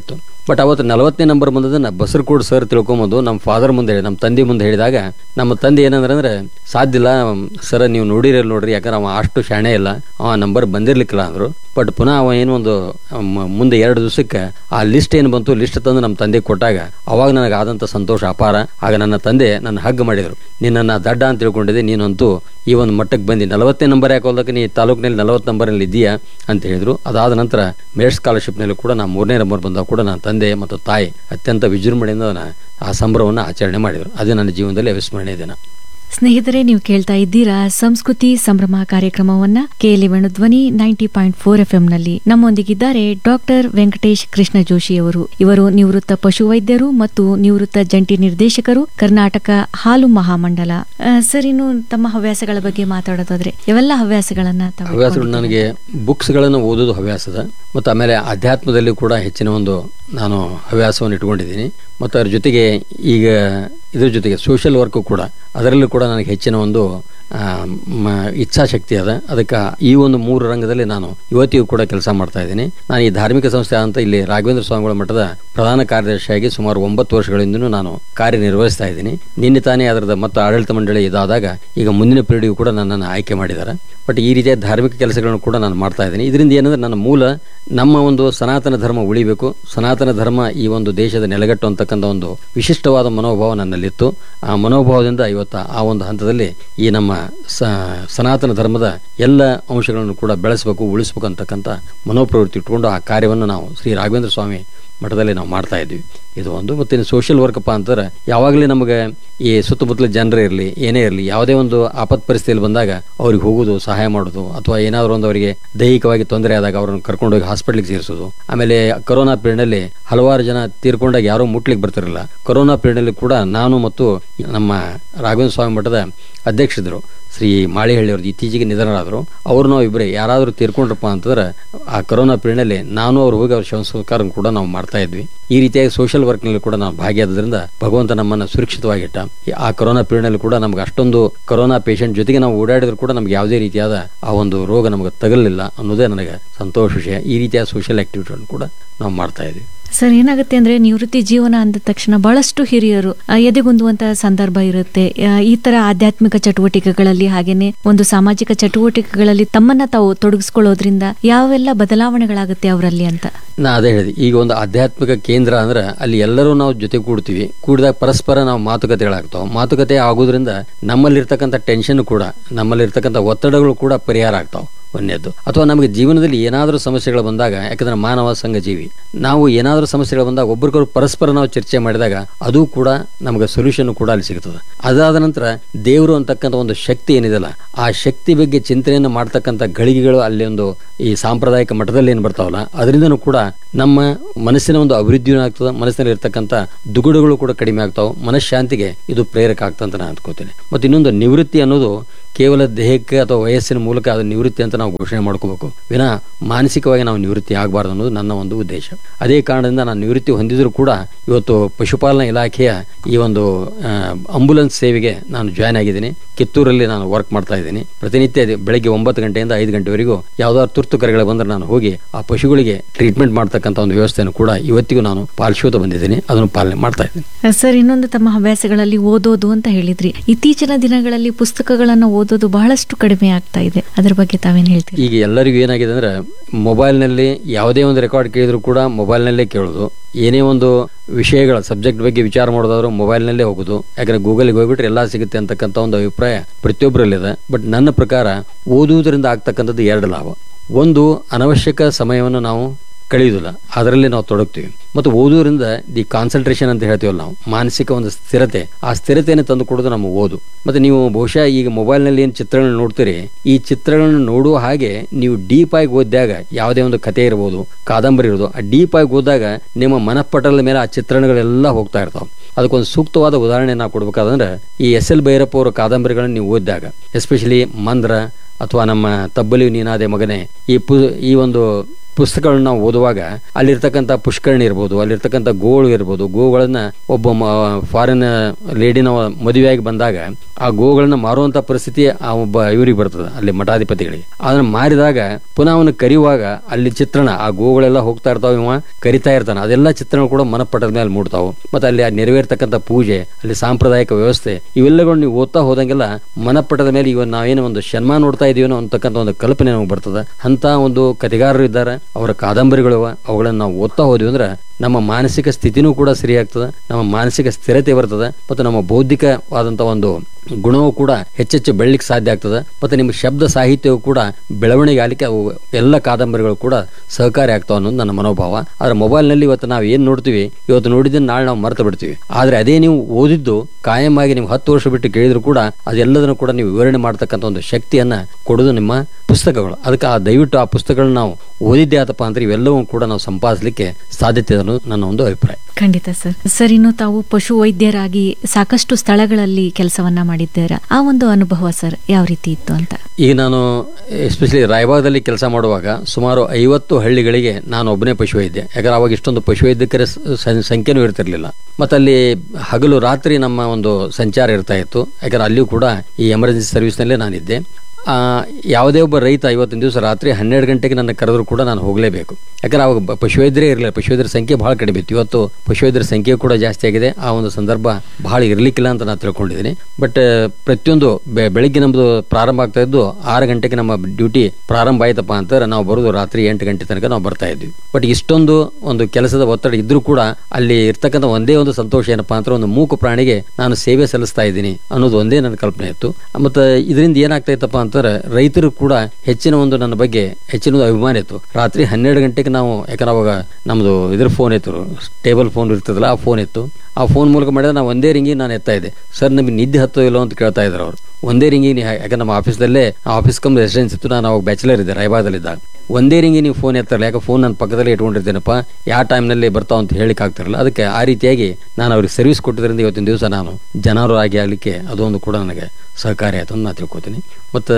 ಬಟ್ ಅವತ್ತು 40ನೇ ನಂಬರ್ ಬಂದದನ್ನ ಬಸರಕೋಡ್ ಸರ್ ತಿಳ್ಕೊಂಬಂದು ನಮ್ಮ ಫಾದರ್ ಮುಂದೆ ಹೇಳಿ, ನಮ್ಮ ತಂದೆ ಮುಂದೆ ಹೇಳಿದಾಗ ನಮ್ಮ ತಂದೆ ಏನಂದ್ರೆ ಸಾಧ್ಯ ಇಲ್ಲ ಸರ್, ನೀವು ನೋಡಿರಲ್ಲ ನೋಡ್ರಿ, ಯಾಕಂದ್ರೆ ಅವ ಅಷ್ಟು ಶಾಣೆ ಇಲ್ಲ, ಅವ ನಂಬರ್ ಬಂದಿರ್ಲಿಕ್ಕಿಲ್ಲ ಅಂದ್ರು. ಬಟ್ ಪುನಃ ಅವ ಏನು ಒಂದು ಮುಂದೆ 2 ದಿವಸಕ್ಕೆ ಆ ಲಿಸ್ಟ್ ಏನು ಬಂತು, ಲಿಸ್ಟ್ ತಂದು ನಮ್ಮ ತಂದೆ ಕೊಟ್ಟಾಗ ಅವಾಗ ನನಗೆ ಆದಂತ ಸಂತೋಷ ಅಪಾರ. ಆಗ ನನ್ನ ತಂದೆ ನನ್ನ ಹಗ್ ಮಾಡಿದ್ರು, ನಿನ್ನ ದಡ್ಡ ಅಂತ ತಿಳ್ಕೊಂಡಿದ್ದೆ, ನೀನಂತೂ ಈ ಒಂದು ಮಟ್ಟಕ್ಕೆ ಬಂದಿ, 40ನೇ ನಂಬರ್ ಯಾಕೋದಕ್ಕೆ ನೀ ತಾಲೂಕಿನಲ್ಲಿ 40 ನಂಬರ್ನಲ್ಲಿ ಇದೆಯಾ ಅಂತ ಹೇಳಿದ್ರು. ಅದಾದ ನಂತರ ಮೇರಿಟ್ ಸ್ಕಾಲರ್ಶಿಪ್ನಲ್ಲಿ ಕೂಡ ನಾ 3ನೇ ನಂಬರ್ ಬಂದಾಗ ಕೂಡ ನನ್ನ ತಂದೆ ಮತ್ತು ತಾಯಿ ಅತ್ಯಂತ ವಿಜೃಂಭಣೆಯಿಂದ ಆ ಸಂಭ್ರಮವನ್ನು ಆಚರಣೆ ಮಾಡಿದರು. ಅದೇ ನನ್ನ ಜೀವನದಲ್ಲಿ ಅವಿಸ್ಮರಣೀಯ ದಿನ. ಸ್ನೇಹಿತರೆ, ನೀವು ಕೇಳ್ತಾ ಇದ್ದೀರಾ ಸಂಸ್ಕೃತಿ ಸಂಭ್ರಮ ಕಾರ್ಯಕ್ರಮವನ್ನ KLE ಧ್ವನಿ 90.4 FM ನಲ್ಲಿ. ನಮ್ಮೊಂದಿಗಿದ್ದಾರೆ ಡಾಕ್ಟರ್ ವೆಂಕಟೇಶ್ ಕೃಷ್ಣ ಜೋಶಿ ಅವರು. ಇವರು ನಿವೃತ್ತ ಪಶುವೈದ್ಯರು ಮತ್ತು ನಿವೃತ್ತ ಜಂಟಿ ನಿರ್ದೇಶಕರು, ಕರ್ನಾಟಕ ಹಾಲು ಮಹಾಮಂಡಲ. ಸರ್, ಇನ್ನು ತಮ್ಮ ಹವ್ಯಾಸಗಳ ಬಗ್ಗೆ ಮಾತಾಡೋದಾದ್ರೆ ಯಾವೆಲ್ಲ ಹವ್ಯಾಸಗಳನ್ನ ಹವ್ಯಾಸಗಳು? ನನಗೆ ಬುಕ್ಸ್ ಗಳನ್ನು ಓದೋದು ಹವ್ಯಾಸದ, ಮತ್ತು ಆಮೇಲೆ ಅಧ್ಯಾತ್ಮದಲ್ಲಿ ಕೂಡ ಹೆಚ್ಚಿನ ಒಂದು ನಾನು ಹವ್ಯಾಸವನ್ನು ಇಟ್ಕೊಂಡಿದ್ದೀನಿ. ಮತ್ತು ಅದ್ರ ಜೊತೆಗೆ ಈಗ ಇದ್ರ ಜೊತೆಗೆ ಸೋಷಿಯಲ್ ವರ್ಕ್ ಕೂಡ, ಅದರಲ್ಲೂ ಕೂಡ ನನಗೆ ಹೆಚ್ಚಿನ ಒಂದು ಇಚ್ಛಾಶಕ್ತಿ ಅದ. ಅದಕ್ಕೆ ಈ ಒಂದು 3 ರಂಗದಲ್ಲಿ ನಾನು ಇವತ್ತಿಗೂ ಕೂಡ ಕೆಲಸ ಮಾಡ್ತಾ ಇದ್ದೀನಿ. ನಾನು ಈ ಧಾರ್ಮಿಕ ಸಂಸ್ಥೆ ಅಂತ ಇಲ್ಲಿ ರಾಘವೇಂದ್ರ ಸ್ವಾಮಿಗಳ ಮಠದ ಪ್ರಧಾನ ಕಾರ್ಯದರ್ಶಿಯಾಗಿ ಸುಮಾರು 9 ವರ್ಷಗಳಿಂದ ನಾನು ಕಾರ್ಯನಿರ್ವಹಿಸ್ತಾ ಇದ್ದೀನಿ. ನಿನ್ನೆ ತಾನೇ ಅದರದ ಮತ್ತು ಆಡಳಿತ ಮಂಡಳಿ ಇದಾದಾಗ ಈಗ ಮುಂದಿನ ಪೀಳಿಗೆಗೂ ಕೂಡ ನನ್ನನ್ನು ಆಯ್ಕೆ ಮಾಡಿದ್ದಾರೆ. ಬಟ್ ಈ ರೀತಿಯ ಧಾರ್ಮಿಕ ಕೆಲಸಗಳನ್ನು ಕೂಡ ನಾನು ಮಾಡ್ತಾ ಇದ್ದೀನಿ. ಇದರಿಂದ ಏನಂದ್ರೆ ನನ್ನ ಮೂಲ ನಮ್ಮ ಒಂದು ಸನಾತನ ಧರ್ಮ ಉಳಿಬೇಕು, ಸನಾತನ ಧರ್ಮ ಈ ಒಂದು ದೇಶದ ನೆಲೆಗಟ್ಟು ಅಂತಕ್ಕಂಥ ಒಂದು ವಿಶಿಷ್ಟವಾದ ಮನೋಭಾವ ನನ್ನಲ್ಲಿತ್ತು. ಆ ಮನೋಭಾವದಿಂದ ಇವತ್ತು ಆ ಒಂದು ಹಂತದಲ್ಲಿ ಈ ನಮ್ಮ ಸನಾತನ ಧರ್ಮದ ಎಲ್ಲ ಅಂಶಗಳನ್ನು ಕೂಡ ಬೆಳೆಸಬೇಕು, ಉಳಿಸಬೇಕು ಅಂತಕ್ಕಂಥ ಮನೋಪ್ರವೃತ್ತಿ ಇಟ್ಕೊಂಡು ಆ ಕಾರ್ಯವನ್ನು ನಾವು ಶ್ರೀ ರಾಘವೇಂದ್ರ ಸ್ವಾಮಿ ಮಠದಲ್ಲಿ ನಾವು ಮಾಡ್ತಾ ಇದ್ವಿ. ಇದು ಒಂದು. ಮತ್ತೆ ಸೋಷಿಯಲ್ ವರ್ಕಪ್ಪ ಅಂತಂದ್ರೆ ಯಾವಾಗಲೇ ನಮಗೆ ಈ ಸುತ್ತಮುತ್ತಲ ಜನರೇ ಇರಲಿ ಏನೇ ಇರಲಿ, ಯಾವುದೇ ಒಂದು ಆಪತ್ ಪರಿಸ್ಥಿತಿಯಲ್ಲಿ ಬಂದಾಗ ಅವ್ರಿಗೆ ಹೋಗೋದು, ಸಹಾಯ ಮಾಡೋದು, ಅಥವಾ ಏನಾದರೂ ಒಂದು ಅವರಿಗೆ ದೈಹಿಕವಾಗಿ ತೊಂದರೆ ಆದಾಗ ಅವರನ್ನು ಕರ್ಕೊಂಡೋಗಿ ಹಾಸ್ಪಿಟ್ಲಿಗೆ ಸೇರಿಸೋದು. ಆಮೇಲೆ ಕೊರೋನಾ ಪೀರಿಯಡ್ನಲ್ಲಿ ಹಲವಾರು ಜನ ತೀರ್ಕೊಂಡಾಗ ಯಾರೂ ಮುಟ್ಲಿಕ್ಕೆ ಬರ್ತಿರಲಿಲ್ಲ. ಕೊರೋನಾ ಪೀರಿಯಡ್ನಲ್ಲಿ ಕೂಡ ನಾನು ಮತ್ತು ನಮ್ಮ ರಾಘವೇಂದ್ರ ಸ್ವಾಮಿ ಮಠದ ಅಧ್ಯಕ್ಷರು ಶ್ರೀ ಮಾಳಿಹಳ್ಳಿಯವ್ರದ್ದು ಇತ್ತೀಚೆಗೆ ನಿಧನರಾದರು. ಅವರು ನಾವು ಇಬ್ಬರೇ ಯಾರಾದರೂ ತೀರ್ಕೊಂಡ್ರಪ್ಪ ಅಂತಂದ್ರೆ ಆ ಕೊರೋನಾ ಪೀರಿಯಡ್ನಲ್ಲಿ ನಾನು ಅವ್ರು ಹೋಗಿ ಅವ್ರ ಶವ ಸಂಸ್ಕಾರ ಕೂಡ ನಾವು ಮಾಡ್ತಾ ಇದ್ವಿ. ಈ ರೀತಿಯಾಗಿ ಸೋಷಿಯಲ್ ವರ್ಕ್ನಲ್ಲಿ ಕೂಡ ನಾವು ಭಾಗಿಯಾದ್ರಿಂದ ಭಗವಂತ ನಮ್ಮನ್ನು ಸುರಕ್ಷಿತವಾಗಿಟ್ಟ. ಆ ಕೊರೋನಾ ಪೀರಿಯಡ್ನಲ್ಲಿ ಕೂಡ ನಮ್ಗೆ ಅಷ್ಟೊಂದು ಕೊರೋನಾ ಪೇಷಂಟ್ ಜೊತೆಗೆ ನಾವು ಓಡಾಡಿದ್ರು ಕೂಡ ನಮ್ಗೆ ಯಾವುದೇ ರೀತಿಯಾದ ಆ ಒಂದು ರೋಗ ನಮಗೆ ತಗಲಿಲ್ಲ ಅನ್ನೋದೇ ನನಗೆ ಸಂತೋಷ ವಿಷಯ. ಈ ರೀತಿಯ ಸೋಷಿಯಲ್ ಆಕ್ಟಿವಿಟಿಗಳನ್ನು ಕೂಡ ನಾವು ಮಾಡ್ತಾ ಇದ್ವಿ. ಸರ್, ಏನಾಗುತ್ತೆ ಅಂದ್ರೆ ನಿವೃತ್ತಿ ಜೀವನ ಅಂದ ತಕ್ಷಣ ಬಹಳಷ್ಟು ಹಿರಿಯರು ಎದೆಗುಂದುವಂತ ಸಂದರ್ಭ ಇರುತ್ತೆ. ಈ ತರ ಆಧ್ಯಾತ್ಮಿಕ ಚಟುವಟಿಕೆಗಳಲ್ಲಿ ಹಾಗೇನೆ ಒಂದು ಸಾಮಾಜಿಕ ಚಟುವಟಿಕೆಗಳಲ್ಲಿ ತಮ್ಮನ್ನ ತಾವು ತೊಡಗಿಸ್ಕೊಳ್ಳೋದ್ರಿಂದ ಯಾವೆಲ್ಲ ಬದಲಾವಣೆಗಳಾಗುತ್ತೆ ಅವರಲ್ಲಿ ಅಂತ ನಾ ಅದೇ ಹೇಳಿದೆ. ಈಗ ಒಂದು ಆಧ್ಯಾತ್ಮಿಕ ಕೇಂದ್ರ ಅಂದ್ರೆ ಅಲ್ಲಿ ಎಲ್ಲರೂ ನಾವು ಜೊತೆ ಕೂಡ್ತೀವಿ. ಕೂಡಿದಾಗ ಪರಸ್ಪರ ನಾವು ಮಾತುಕತೆಗಳಾಗ್ತಾವ. ಮಾತುಕತೆ ಆಗೋದ್ರಿಂದ ನಮ್ಮಲ್ಲಿರ್ತಕ್ಕಂಥ ಟೆನ್ಷನ್ ಕೂಡ, ನಮ್ಮಲ್ಲಿರ್ತಕ್ಕಂಥ ಒತ್ತಡಗಳು ಕೂಡ ಪರಿಹಾರ ಆಗ್ತಾವ. ಒಂದೇದ್ದು. ಅಥವಾ ನಮಗೆ ಜೀವನದಲ್ಲಿ ಏನಾದರೂ ಸಮಸ್ಯೆಗಳು ಬಂದಾಗ, ಯಾಕಂದ್ರೆ ಮಾನವ ಸಂಘ ಜೀವಿ, ನಾವು ಏನಾದರೂ ಸಮಸ್ಯೆಗಳು ಬಂದಾಗ ಒಬ್ಬರಿಗೊಬ್ಬರು ಪರಸ್ಪರ ನಾವು ಚರ್ಚೆ ಮಾಡಿದಾಗ ಅದು ಕೂಡ ನಮಗೆ ಸೊಲ್ಯೂಷನ್ ಕೂಡ ಅಲ್ಲಿ ಸಿಗ್ತದೆ. ಅದಾದ ನಂತರ ದೇವರು ಅಂತಕ್ಕಂಥ ಒಂದು ಶಕ್ತಿ ಏನಿದೆಲ್ಲ, ಆ ಶಕ್ತಿ ಬಗ್ಗೆ ಚಿಂತನೆಯನ್ನು ಮಾಡ್ತಕ್ಕಂಥ ಗಳಿಗೆಗಳು ಅಲ್ಲಿ ಒಂದು ಈ ಸಾಂಪ್ರದಾಯಿಕ ಮಠದಲ್ಲಿ ಏನು ಬರ್ತಾವಲ್ಲ, ಅದರಿಂದನೂ ಕೂಡ ನಮ್ಮ ಮನಸ್ಸಿನ ಒಂದು ಅಭಿವೃದ್ಧಿಯೂ ಆಗ್ತದೆ. ಮನಸ್ಸಿನಲ್ಲಿ ಇರ್ತಕ್ಕಂಥ ದುಗುಡುಗಳು ಕೂಡ ಕಡಿಮೆ ಆಗ್ತಾವೆ. ಮನಃಶಾಂತಿಗೆ ಇದು ಪ್ರೇರಕ ಆಗ್ತಂತ ನಾನು ಅಂದ್ಕೋತೇನೆ. ಮತ್ತು ಇನ್ನೊಂದು, ನಿವೃತ್ತಿ ಅನ್ನೋದು ಕೇವಲ ದೇಹಕ್ಕೆ ಅಥವಾ ವಯಸ್ಸಿನ ಮೂಲಕ ಅದು ನಿವೃತ್ತಿ ಅಂತ ನಾವು ಘೋಷಣೆ ಮಾಡ್ಕೋಬೇಕು, ವಿನಾ ಮಾನಸಿಕವಾಗಿ ನಾವು ನಿವೃತ್ತಿ ಆಗಬಾರ್ದು ಅನ್ನೋದು ನನ್ನ ಒಂದು ಉದ್ದೇಶ. ಅದೇ ಕಾರಣದಿಂದ ನಾನು ನಿವೃತ್ತಿ ಹೊಂದಿದ್ರು ಕೂಡ ಇವತ್ತು ಪಶುಪಾಲನಾ ಇಲಾಖೆಯ ಈ ಒಂದು ಆಂಬುಲೆನ್ಸ್ ಸೇವೆಗೆ ನಾನು ಜಾಯ್ನ್ ಆಗಿದ್ದೀನಿ. ಕಿತ್ತೂರಲ್ಲಿ ನಾನು ವರ್ಕ್ ಮಾಡ್ತಾ ಇದ್ದೀನಿ. ಪ್ರತಿನಿತ್ಯ ಬೆಳಗ್ಗೆ 9 ಗಂಟೆಯಿಂದ 5 ಗಂಟೆವರೆಗೂ ಯಾವ್ದಾದ್ರು ತುರ್ತು ಕರೆಗಳು ಬಂದ್ರೆ ನಾನು ಹೋಗಿ ಆ ಪಶುಗಳಿಗೆ ಟ್ರೀಟ್ಮೆಂಟ್ ಮಾಡ್ತಕ್ಕಂಥ ಒಂದು ವ್ಯವಸ್ಥೆಯನ್ನು ಕೂಡ ಇವತ್ತಿಗೂ ನಾನು ಪಾಲಿಸುತ್ತಾ ಬಂದಿದ್ದೀನಿ, ಅದನ್ನು ಪಾಲನೆ ಮಾಡ್ತಾ ಇದ್ದೀನಿ. ಸರ್, ಇನ್ನೊಂದು ತಮ್ಮ ಹವ್ಯಾಸಗಳಲ್ಲಿ ಓದೋದು ಅಂತ ಹೇಳಿದ್ರಿ. ಇತ್ತೀಚಿನ ದಿನಗಳಲ್ಲಿ ಪುಸ್ತಕಗಳನ್ನು ಓದೋದು ಬಹಳಷ್ಟು ಕಡಿಮೆ ಆಗ್ತಾ ಇದೆ, ಅದ್ರ ಬಗ್ಗೆ ತಾವೇನ್ ಹೇಳ್ತೀರಿ? ಈಗ ಎಲ್ಲರಿಗೂ ಏನಾಗಿದೆ ಅಂದ್ರೆ ಮೊಬೈಲ್ ನಲ್ಲಿ ಯಾವುದೇ ಒಂದು ರೆಕಾರ್ಡ್ ಕೇಳಿದ್ರು ಕೂಡ ಮೊಬೈಲ್ ನಲ್ಲೇ ಕೇಳೋದು. ಏನೇ ಒಂದು ವಿಷಯಗಳ ಸಬ್ಜೆಕ್ಟ್ ಬಗ್ಗೆ ವಿಚಾರ ಮಾಡೋದಾದ್ರು ಮೊಬೈಲ್ ನಲ್ಲೇ ಹೋಗುದು. ಯಾಕಂದ್ರೆ ಗೂಗಲ್ಗೆ ಹೋಗ್ಬಿಟ್ರೆ ಎಲ್ಲಾ ಸಿಗುತ್ತೆ ಅಂತಕ್ಕಂಥ ಒಂದು ಅಭಿಪ್ರಾಯ ಪ್ರತಿಯೊಬ್ಬರಲ್ಲಿದೆ. ಬಟ್ ನನ್ನ ಪ್ರಕಾರ ಓದುವುದರಿಂದ ಆಗ್ತಕ್ಕಂಥದ್ದು 2 ಲಾಭ. ಒಂದು, ಅನವಶ್ಯಕ ಸಮಯವನ್ನು ನಾವು ಕಳೆಯುವುದಿಲ್ಲ, ಅದರಲ್ಲಿ ನಾವು ತೊಡಗ್ತೀವಿ. ಮತ್ತು ಓದುವುದರಿಂದ ದಿ ಕಾನ್ಸಂಟ್ರೇಷನ್ ಅಂತ ಹೇಳ್ತೀವಲ್ಲ ನಾವು, ಮಾನಸಿಕ ಒಂದು ಸ್ಥಿರತೆ, ಆ ಸ್ಥಿರತೆಯನ್ನು ತಂದು ಕೊಡೋದು ನಮ್ಮ ಓದು. ಮತ್ತೆ ನೀವು ಬಹುಶಃ ಈಗ ಮೊಬೈಲ್ನಲ್ಲಿ ಏನು ಚಿತ್ರಗಳನ್ನ ನೋಡ್ತೀರಿ, ಈ ಚಿತ್ರಗಳನ್ನು ನೋಡುವ ಹಾಗೆ ನೀವು ಡೀಪ್ ಆಗಿ ಓದಿದಾಗ, ಯಾವುದೇ ಒಂದು ಕಥೆ ಇರ್ಬೋದು, ಕಾದಂಬರಿ ಇರ್ಬೋದು, ಆ ಡೀಪ್ ಆಗಿ ಓದಿದಾಗ ನಿಮ್ಮ ಮನಪಟಲದ ಮೇಲೆ ಆ ಚಿತ್ರಣಗಳೆಲ್ಲ ಹೋಗ್ತಾ ಇರ್ತಾವೆ. ಅದಕ್ಕೊಂದು ಸೂಕ್ತವಾದ ಉದಾಹರಣೆ ನಾವು ಕೊಡ್ಬೇಕಾದ್ರೆ ಈ SL ಭೈರಪ್ಪ ಅವರ ಕಾದಂಬರಿಗಳನ್ನು ನೀವು ಓದಿದಾಗ, ಎಸ್ಪೆಷಲಿ ಮಂದ್ರ ಅಥವಾ ನಮ್ಮ ತಬ್ಬಲಿ ನೀನಾದೆ ಮಗನೇ, ಈ ಒಂದು ಪುಸ್ತಕಗಳನ್ನ ನಾವು ಓದುವಾಗ ಅಲ್ಲಿರ್ತಕ್ಕಂಥ ಪುಷ್ಕರಣಿ ಇರ್ಬೋದು, ಅಲ್ಲಿರ್ತಕ್ಕಂಥ ಗೋಗಳು ಇರ್ಬೋದು, ಗೋಗಳನ್ನ ಒಬ್ಬ ಫಾರಿನ್ ಲೇಡಿನ ಮದುವೆಯಾಗಿ ಬಂದಾಗ ಆ ಗೋಗಳನ್ನ ಮಾರುವಂತ ಪರಿಸ್ಥಿತಿ ಆ ಒಬ್ಬ ಇವರಿಗೆ ಬರ್ತದೆ, ಅಲ್ಲಿ ಮಠಾಧಿಪತಿಗಳಿಗೆ. ಅದನ್ನ ಮಾರಿದಾಗ ಪುನಃ ಅವನು ಕರಿಯುವಾಗ ಅಲ್ಲಿ ಚಿತ್ರಣ, ಆ ಗೋಗಳೆಲ್ಲ ಹೋಗ್ತಾ ಇರ್ತಾವ, ಇವ ಕರಿತಾ ಇರ್ತಾನೆ, ಅದೆಲ್ಲ ಚಿತ್ರಣ ಕೂಡ ಮನಪಟ್ಟದ ಮೇಲೆ ಮೂಡ್ತಾವು. ಮತ್ತೆ ಅಲ್ಲಿ ನೆರವೇರ್ತಕ್ಕಂಥ ಪೂಜೆ, ಅಲ್ಲಿ ಸಾಂಪ್ರದಾಯಿಕ ವ್ಯವಸ್ಥೆ, ಇವೆಲ್ಲಗಳು ನೀವು ಓದ್ತಾ ಹೋದಂಗೆಲ್ಲ ಮನಪಟ್ಟದ ಮೇಲೆ ಇವ ನಾವೇನು ಒಂದು ಶನ್ಮಾನ ನೋಡ್ತಾ ಇದೀವೋ ಅಂತಕ್ಕಂಥ ಒಂದು ಕಲ್ಪನೆ ನಮಗೆ ಬರ್ತದೆ. ಅಂತ ಒಂದು ಕಥೆಗಾರರು ಇದ್ದಾರೆ, ಅವರ ಕಾದಂಬರಿಗಳು ಅವುಗಳನ್ನ ನಾವು ಓದ್ತಾ ಹೋದ್ವಿ ಅಂದ್ರೆ ನಮ್ಮ ಮಾನಸಿಕ ಸ್ಥಿತಿನೂ ಕೂಡ ಸರಿಯಾಗ್ತದೆ, ನಮ್ಮ ಮಾನಸಿಕ ಸ್ಥಿರತೆ ಬರ್ತದೆ, ಮತ್ತು ನಮ್ಮ ಬೌದ್ಧಿಕವಾದಂತ ಒಂದು ಗುಣವೂ ಕೂಡ ಹೆಚ್ಚೆಚ್ಚು ಬೆಳಲಿಕ್ಕೆ ಸಾಧ್ಯ ಆಗ್ತದೆ. ಮತ್ತೆ ನಿಮ್ಮ ಶಬ್ದ ಸಾಹಿತ್ಯವೂ ಕೂಡ ಬೆಳವಣಿಗೆ ಆಗಲಿಕ್ಕೆ ಅವು ಎಲ್ಲ ಕಾದಂಬರಿಗಳು ಕೂಡ ಸಹಕಾರಿ ಆಗ್ತಾವ ಅನ್ನೋದು ನನ್ನ ಮನೋಭಾವ. ಆದ್ರೆ ಮೊಬೈಲ್ನಲ್ಲಿ ಇವತ್ತು ನಾವು ಏನ್ ನೋಡ್ತೀವಿ, ಇವತ್ತು ನೋಡಿದ್ದನ್ನು ನಾಳೆ ನಾವು ಮರೆತು ಬಿಡ್ತೀವಿ. ಆದ್ರೆ ಅದೇ ನೀವು ಓದಿದ್ದು ಕಾಯಂ ಆಗಿ ನೀವು 10 ವರ್ಷ ಬಿಟ್ಟು ಕೇಳಿದ್ರು ಕೂಡ ಅದೆಲ್ಲದನ್ನು ಕೂಡ ನೀವು ವಿವರಣೆ ಮಾಡ್ತಕ್ಕಂಥ ಒಂದು ಶಕ್ತಿಯನ್ನ ಕೊಡೋದು ನಿಮ್ಮ ಪುಸ್ತಕಗಳು. ಅದಕ್ಕೆ ದಯವಿಟ್ಟು ಆ ಪುಸ್ತಕಗಳನ್ನ ನಾವು ಓದಿದ್ದೇ ಆತಪ್ಪ ಅಂದ್ರೆ ಇವೆಲ್ಲವೂ ಕೂಡ ನಾವು ಸಂಪಾದಿಸಲಿಕ್ಕೆ ಸಾಧ್ಯತೆ ಇದೆ ಅನ್ನೋದು ನನ್ನ ಒಂದು ಅಭಿಪ್ರಾಯ. ಖಂಡಿತ ಸರ್, ಇನ್ನು ತಾವು ಪಶು ವೈದ್ಯರಾಗಿ ಸಾಕಷ್ಟು ಸ್ಥಳಗಳಲ್ಲಿ ಕೆಲಸವನ್ನ ಮಾಡಿದ್ದೀರಾ. ಆ ಒಂದು ಅನುಭವ ಸರ್ ಯಾವ ರೀತಿ ಇತ್ತು ಅಂತ? ಈಗ ನಾನು ಎಸ್ಪೆಷಲಿ ರಾಯಬಾಗದಲ್ಲಿ ಕೆಲಸ ಮಾಡುವಾಗ ಸುಮಾರು 50 ಹಳ್ಳಿಗಳಿಗೆ ನಾನು ಒಬ್ಬನೇ ಪಶುವೈದ್ಯ. ಯಾಕಂದ್ರೆ ಅವಾಗ ಇಷ್ಟೊಂದು ಪಶುವೈದ್ಯಕರ ಸಂಖ್ಯೆನೂ ಇರ್ತಿರ್ಲಿಲ್ಲ. ಮತ್ತೆ ಅಲ್ಲಿ ಹಗಲು ರಾತ್ರಿ ನಮ್ಮ ಒಂದು ಸಂಚಾರ ಇರ್ತಾ ಇತ್ತು. ಯಾಕಂದ್ರೆ ಅಲ್ಲಿಯೂ ಕೂಡ ಈ ಎಮರ್ಜೆನ್ಸಿ ಸರ್ವಿಸ್ನಲ್ಲೇ ನಾನಿದ್ದೆ. ಯಾವುದೇ ಒಬ್ಬ ರೈತ ಇವತ್ತಿನ ದಿವಸ ರಾತ್ರಿ 12 ಗಂಟೆಗೆ ನನ್ನ ಕರೆದ್ರು ಕೂಡ ನಾನು ಹೋಗಲೇಬೇಕು. ಯಾಕಂದ್ರೆ ಅವಾಗ ಪಶುವೈದ್ಯರೇ ಇರಲಿಲ್ಲ, ಪಶುವೈದ್ಯರ ಸಂಖ್ಯೆ ಬಹಳ ಕಡಿಮೆ ಇತ್ತು. ಇವತ್ತು ಪಶುವೈದ್ಯರ ಸಂಖ್ಯೆ ಕೂಡ ಜಾಸ್ತಿ ಆಗಿದೆ. ಆ ಒಂದು ಸಂದರ್ಭ ಬಹಳ ಇರಲಿಕ್ಕಿಲ್ಲ ಅಂತ ನಾನು ತಿಳ್ಕೊಂಡಿದ್ದೀನಿ. ಬಟ್ ಪ್ರತಿಯೊಂದು ಬೆಳಿಗ್ಗೆ ನಮ್ಮದು ಪ್ರಾರಂಭ ಆಗ್ತಾ ಇದ್ದು 6 ಗಂಟೆಗೆ ನಮ್ಮ ಡ್ಯೂಟಿ ಪ್ರಾರಂಭ ಆಯ್ತಪ್ಪ ಅಂತಾರೆ ನಾವು ಬರೋದು ರಾತ್ರಿ 8 ಗಂಟೆ ತನಕ ನಾವು ಬರ್ತಾ ಇದ್ವಿ. ಬಟ್ ಇಷ್ಟೊಂದು ಒಂದು ಕೆಲಸದ ಒತ್ತಡ ಇದ್ರೂ ಕೂಡ ಅಲ್ಲಿ ಇರ್ತಕ್ಕಂಥ ಒಂದೇ ಒಂದು ಸಂತೋಷ ಏನಪ್ಪಾ ಅಂದ್ರೆ ಒಂದು ಮೂಕ ಪ್ರಾಣಿಗೆ ನಾನು ಸೇವೆ ಸಲ್ಲಿಸ್ತಾ ಇದ್ದೀನಿ ಅನ್ನೋದು ಒಂದೇ ನನ್ನ ಕಲ್ಪನೆ ಇತ್ತು. ಮತ್ತೆ ಇದರಿಂದ ಏನಾಗ್ತಾ ಇತ್ತಪ್ಪ ಅಂತಾರೆ, ರೈತರು ಕೂಡ ಹೆಚ್ಚಿನ ಒಂದು ನನ್ನ ಬಗ್ಗೆ ಹೆಚ್ಚಿನ ಒಂದು ಅಭಿಮಾನ ಇತ್ತು. ರಾತ್ರಿ 12 ಗಂಟೆಗೆ ನಾವು, ಯಾಕಂದ್ರೆ ಅವಾಗ ನಮ್ದು ಇದ್ರ ಫೋನ್ ಇತ್ತು, ಟೇಬಲ್ ಫೋನ್ ಇರ್ತದಲ್ಲ, ಆ ಫೋನ್ ಇತ್ತು. ಆ ಫೋನ್ ಮೂಲಕ ಮಾಡಿದ್ರೆ ನಾವು ಒಂದೇ ರಿಂಗಿಗೆ ನಾನು ಎತ್ತಾ ಇದ್ದೆ. ಸರ್ ನಮಗೆ ನಿದ್ದೆ ಹತ್ತೋ ಇಲ್ಲೋ ಅಂತ ಕೇಳ್ತಾ ಇದ್ರು ಅವರು. ಒಂದೇ ರಿಂಗಿಗೆ, ಯಾಕಂದ್ರೆ ನಮ್ಮ ಆಫೀಸ್ದಲ್ಲೇ ಆಫೀಸ್ ಕಮ್ ರೆಸಿಡೆನ್ಸ್ ಇತ್ತು, ನಾನು ಅವಾಗ ಬ್ಯಾಚುಲರ್ ಇದ್ದೆ ರಾಯಬಾಗದಲ್ಲಿದ್ದಾಗ. ಒಂದೇ ರಿಂಗಿ ನೀವು ಫೋನ್ ಎತ್ತಾರಲ್ಲ, ಯಾಕೆ ಫೋನ್ ನನ್ನ ಪಕ್ಕದಲ್ಲೇ ಇಟ್ಕೊಂಡಿರ್ತೇನಪ್ಪ, ಯಾವ ಟೈಮ್ನಲ್ಲಿ ಬರ್ತಾವ ಅಂತ ಹೇಳಿಕ್ ಆಗ್ತಿರಲ್ಲ. ಅದಕ್ಕೆ ಆ ರೀತಿಯಾಗಿ ನಾನು ಅವ್ರಿಗೆ ಸರ್ವಿಸ್ ಕೊಟ್ಟಿದ್ರಿಂದ ಇವತ್ತಿನ ದಿವಸ ನಾನು ಜನರು ಆಗಿ ಆಗಲಿಕ್ಕೆ ಅದೊಂದು ಕೂಡ ನನಗೆ ಸಹಕಾರಿ ಆಯ್ತು ಅಂತ ನಾನು ತಿಳ್ಕೊತೀನಿ. ಮತ್ತು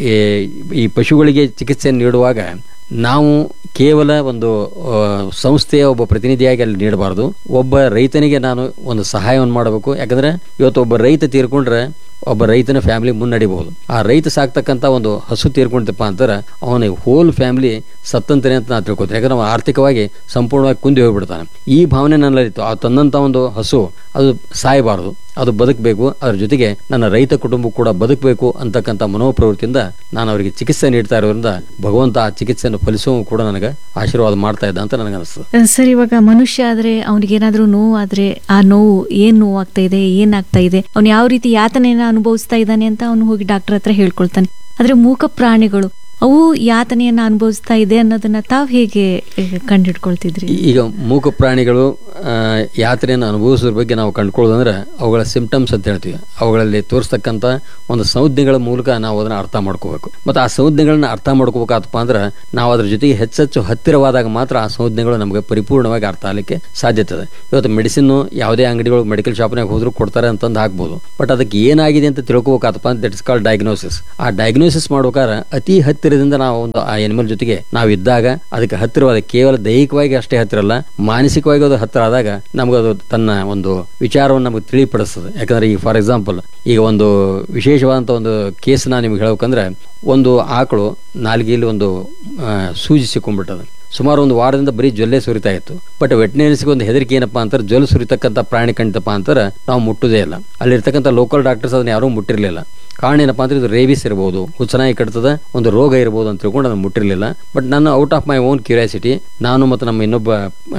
ಈ ಪಶುಗಳಿಗೆ ಚಿಕಿತ್ಸೆ ನೀಡುವಾಗ ನಾವು ಕೇವಲ ಒಂದು ಸಂಸ್ಥೆಯ ಒಬ್ಬ ಪ್ರತಿನಿಧಿಯಾಗಿ ಅಲ್ಲಿ ನೀಡಬಾರ್ದು, ಒಬ್ಬ ರೈತನಿಗೆ ನಾನು ಒಂದು ಸಹಾಯವನ್ನು ಮಾಡಬೇಕು. ಯಾಕಂದ್ರೆ ಇವತ್ತು ಒಬ್ಬ ರೈತ ತೀರ್ಕೊಂಡ್ರೆ ಒಬ್ಬ ರೈತನ ಫ್ಯಾಮಿಲಿ ಮುನ್ನಡಿಬಹುದು. ಆ ರೈತ ಸಾಕ್ತಕ್ಕಂಥ ಒಂದು ಹಸು ತೀರ್ಕೊಂಡಿದ್ದಪ್ಪ ಅಂತಾರೆ ಅವನ ಹೋಲ್ ಫ್ಯಾಮಿಲಿ ಸತ್ತಂತಾನೆ ಅಂತ ನಾನು ತಿಳ್ಕೊತೀನಿ. ಯಾಕಂದ್ರೆ ನಾವು ಆರ್ಥಿಕವಾಗಿ ಸಂಪೂರ್ಣವಾಗಿ ಕುಂದಿ ಹೋಗ್ಬಿಡ್ತಾನೆ. ಈ ಭಾವನೆ ನನ್ನಲ್ಲಿತ್ತು. ಆ ತಂದಂಥ ಒಂದು ಹಸು ಅದು ಸಾಯಬಾರದು, ಅದು ಬದುಕಬೇಕು, ಅದ್ರ ಜೊತೆಗೆ ನನ್ನ ರೈತ ಕುಟುಂಬ ಕೂಡ ಬದುಕಬೇಕು ಅಂತಕ್ಕಂಥ ಮನೋಪ್ರವೃತ್ತಿಯಿಂದ ನಾನು ಅವರಿಗೆ ಚಿಕಿತ್ಸೆ ನೀಡ್ತಾ ಇರೋದ್ರಿಂದ ಭಗವಂತ ಆ ಚಿಕಿತ್ಸೆಯನ್ನು ಫಲಿಸುವ ಕೂಡ ನನಗೆ ಆಶೀರ್ವಾದ ಮಾಡ್ತಾ ಇದ್ದ ಅಂತ ನನಗೆ ಅನಿಸ್ತದೆ. ಸರ್, ಇವಾಗ ಮನುಷ್ಯ ಆದ್ರೆ ಅವನಿಗೇನಾದ್ರೂ ನೋವು ಆದ್ರೆ ಆ ನೋವು ಏನ್ ನೋವಾಗ್ತಾ ಇದೆ, ಏನಾಗ್ತಾ ಇದೆ, ಅವ್ನು ಯಾವ ರೀತಿ ಯಾತನೆಯನ್ನ ಅನುಭವಿಸ್ತಾ ಇದ್ದಾನೆ ಅಂತ ಅವನು ಹೋಗಿ ಡಾಕ್ಟರ್ ಹತ್ರ ಹೇಳ್ಕೊಳ್ತಾನೆ. ಆದ್ರೆ ಮೂಕ ಪ್ರಾಣಿಗಳು ಅವು ಯಾತನೆಯನ್ನ ಅನುಭವಿಸ್ತಾ ಇದೆ ಅನ್ನೋದನ್ನ ತಾವ್ ಹೇಗೆ ಕಂಡುಹಿಡ್ಕೊಳ್ತಿದ್ರಿ? ಈಗ ಮೂಕ ಪ್ರಾಣಿಗಳು ಯಾತನೆಯನ್ನು ಅನುಭವಿಸೋದ್ರ ಬಗ್ಗೆ ನಾವು ಕಂಡುಕೊಳ್ಳೋದಂದ್ರೆ ಅವುಗಳ ಸಿಂಪ್ಟಮ್ಸ್ ಅಂತ ಹೇಳ್ತೀವಿ. ಅವುಗಳಲ್ಲಿ ತೋರಿಸ್ತಕ್ಕಂಥ ಒಂದು ಸಂಜ್ಞೆಗಳ ಮೂಲಕ ನಾವು ಅದನ್ನ ಅರ್ಥ ಮಾಡ್ಕೋಬೇಕು. ಮತ್ತು ಆ ಸಂಜ್ಞೆಗಳನ್ನ ಅರ್ಥ ಮಾಡ್ಕೋಬೇಕಪ್ಪ ಅಂದ್ರೆ ನಾವು ಅದ್ರ ಜೊತೆಗೆ ಹೆಚ್ಚೆಚ್ಚು ಹತ್ತಿರವಾದಾಗ ಮಾತ್ರ ಆ ಸಂಜ್ಞೆಗಳು ನಮಗೆ ಪರಿಪೂರ್ಣವಾಗಿ ಅರ್ಥ ಆಗಲಿಕ್ಕೆ ಸಾಧ್ಯತೆ ಇದೆ. ಇವತ್ತು ಮೆಡಿಸಿನ್ ಯಾವುದೇ ಅಂಗಡಿಗಳು ಮೆಡಿಕಲ್ ಶಾಪ್ನಾಗ ಹೋದ್ರೂ ಕೊಡ್ತಾರೆ ಅಂತಂದು ಹಾಕ್ಬೋದು. ಬಟ್ ಅದಕ್ಕೆ ಏನಾಗಿದೆ ಅಂತ ತಿಳ್ಕೋಬೇಕಪ್ಪ ಅಂತ ದಟ್ ಇಸ್ ಕಾಲ್ಡ್ ಡಯಾಗ್ನೋಸಿಸ್. ಆ ಡಯಾಗ್ನೋಸಿಸ್ ಮಾಡ್ಬೇಕಾದ್ರೆ ಅತಿ ಹತ್ತಿರದಿಂದ ನಾವು ಒಂದು ಆ ಎನಿಮಲ್ ಜೊತೆಗೆ ನಾವು ಇದ್ದಾಗ ಅದಕ್ಕೆ ಹತ್ತಿರವಾದ, ಕೇವಲ ದೈಹಿಕವಾಗಿ ಅಷ್ಟೇ ಹತ್ತಿರ ಅಲ್ಲ, ಮಾನಸಿಕವಾಗಿ ಅದು ಹತ್ತಿರ ಆದಾಗ ನಮಗದು ತನ್ನ ಒಂದು ವಿಚಾರವನ್ನು ನಮಗೆ ತಿಳಿಪಡಿಸ್ತದೆ. ಯಾಕಂದ್ರೆ ಈಗ ಫಾರ್ ಎಕ್ಸಾಂಪಲ್ ಈಗ ಒಂದು ವಿಶೇಷವಾದಂಥ ಒಂದು ಕೇಸ್ ನಾನು ನಿಮ್ಗೆ ಹೇಳ್ಬೇಕಂದ್ರೆ, ಒಂದು ಆಕಳು ನಾಲ್ಗೆಯಲ್ಲಿ ಒಂದು ಸೂಜಿ ಸಿಕ್ಕೊಂಡ್ಬಿಟ್ಟದ. ಸುಮಾರು ಒಂದು ವಾರದಿಂದ ಬರೀ ಜೊಲ್ಲೆ ಸುರಿತಾ ಇತ್ತು. ಬಟ್ ವೆಟರ್ನರಿಸ್ಗೆ ಒಂದು ಹೆದರಿಕೆ ಏನಪ್ಪಾ ಅಂತಾರೆ, ಜೊಲ್ಲು ಸುರಿತಕ್ಕಂಥ ಪ್ರಾಣಿ ಕಂಡಿತಪ್ಪ ಅಂತಾರೆ ನಾವು ಮುಟ್ಟುದೇ ಇಲ್ಲ. ಅಲ್ಲಿರ್ತಕ್ಕಂಥ ಲೋಕಲ್ ಡಾಕ್ಟರ್ಸ್ ಅದನ್ನ ಯಾರೂ ಮುಟ್ಟಿರಲಿಲ್ಲ. ಕಾರಣ ಏನಪ್ಪಾ ಅಂದ್ರೆ ಇದು ರೇಬಿಸ್ ಇರಬಹುದು, ಹುಚ್ಚನಾಯಿ ಕಟ್ತದ ಒಂದು ರೋಗ ಇರಬಹುದು ಅಂತ ತಿಳ್ಕೊಂಡು ಅದನ್ನು ಮುಟ್ಟಿರಲಿಲ್ಲ. ಬಟ್ ನಾನು out of my own curiosity ನಾನು ಮತ್ತು ನಮ್ಮ ಇನ್ನೊಬ್ಬ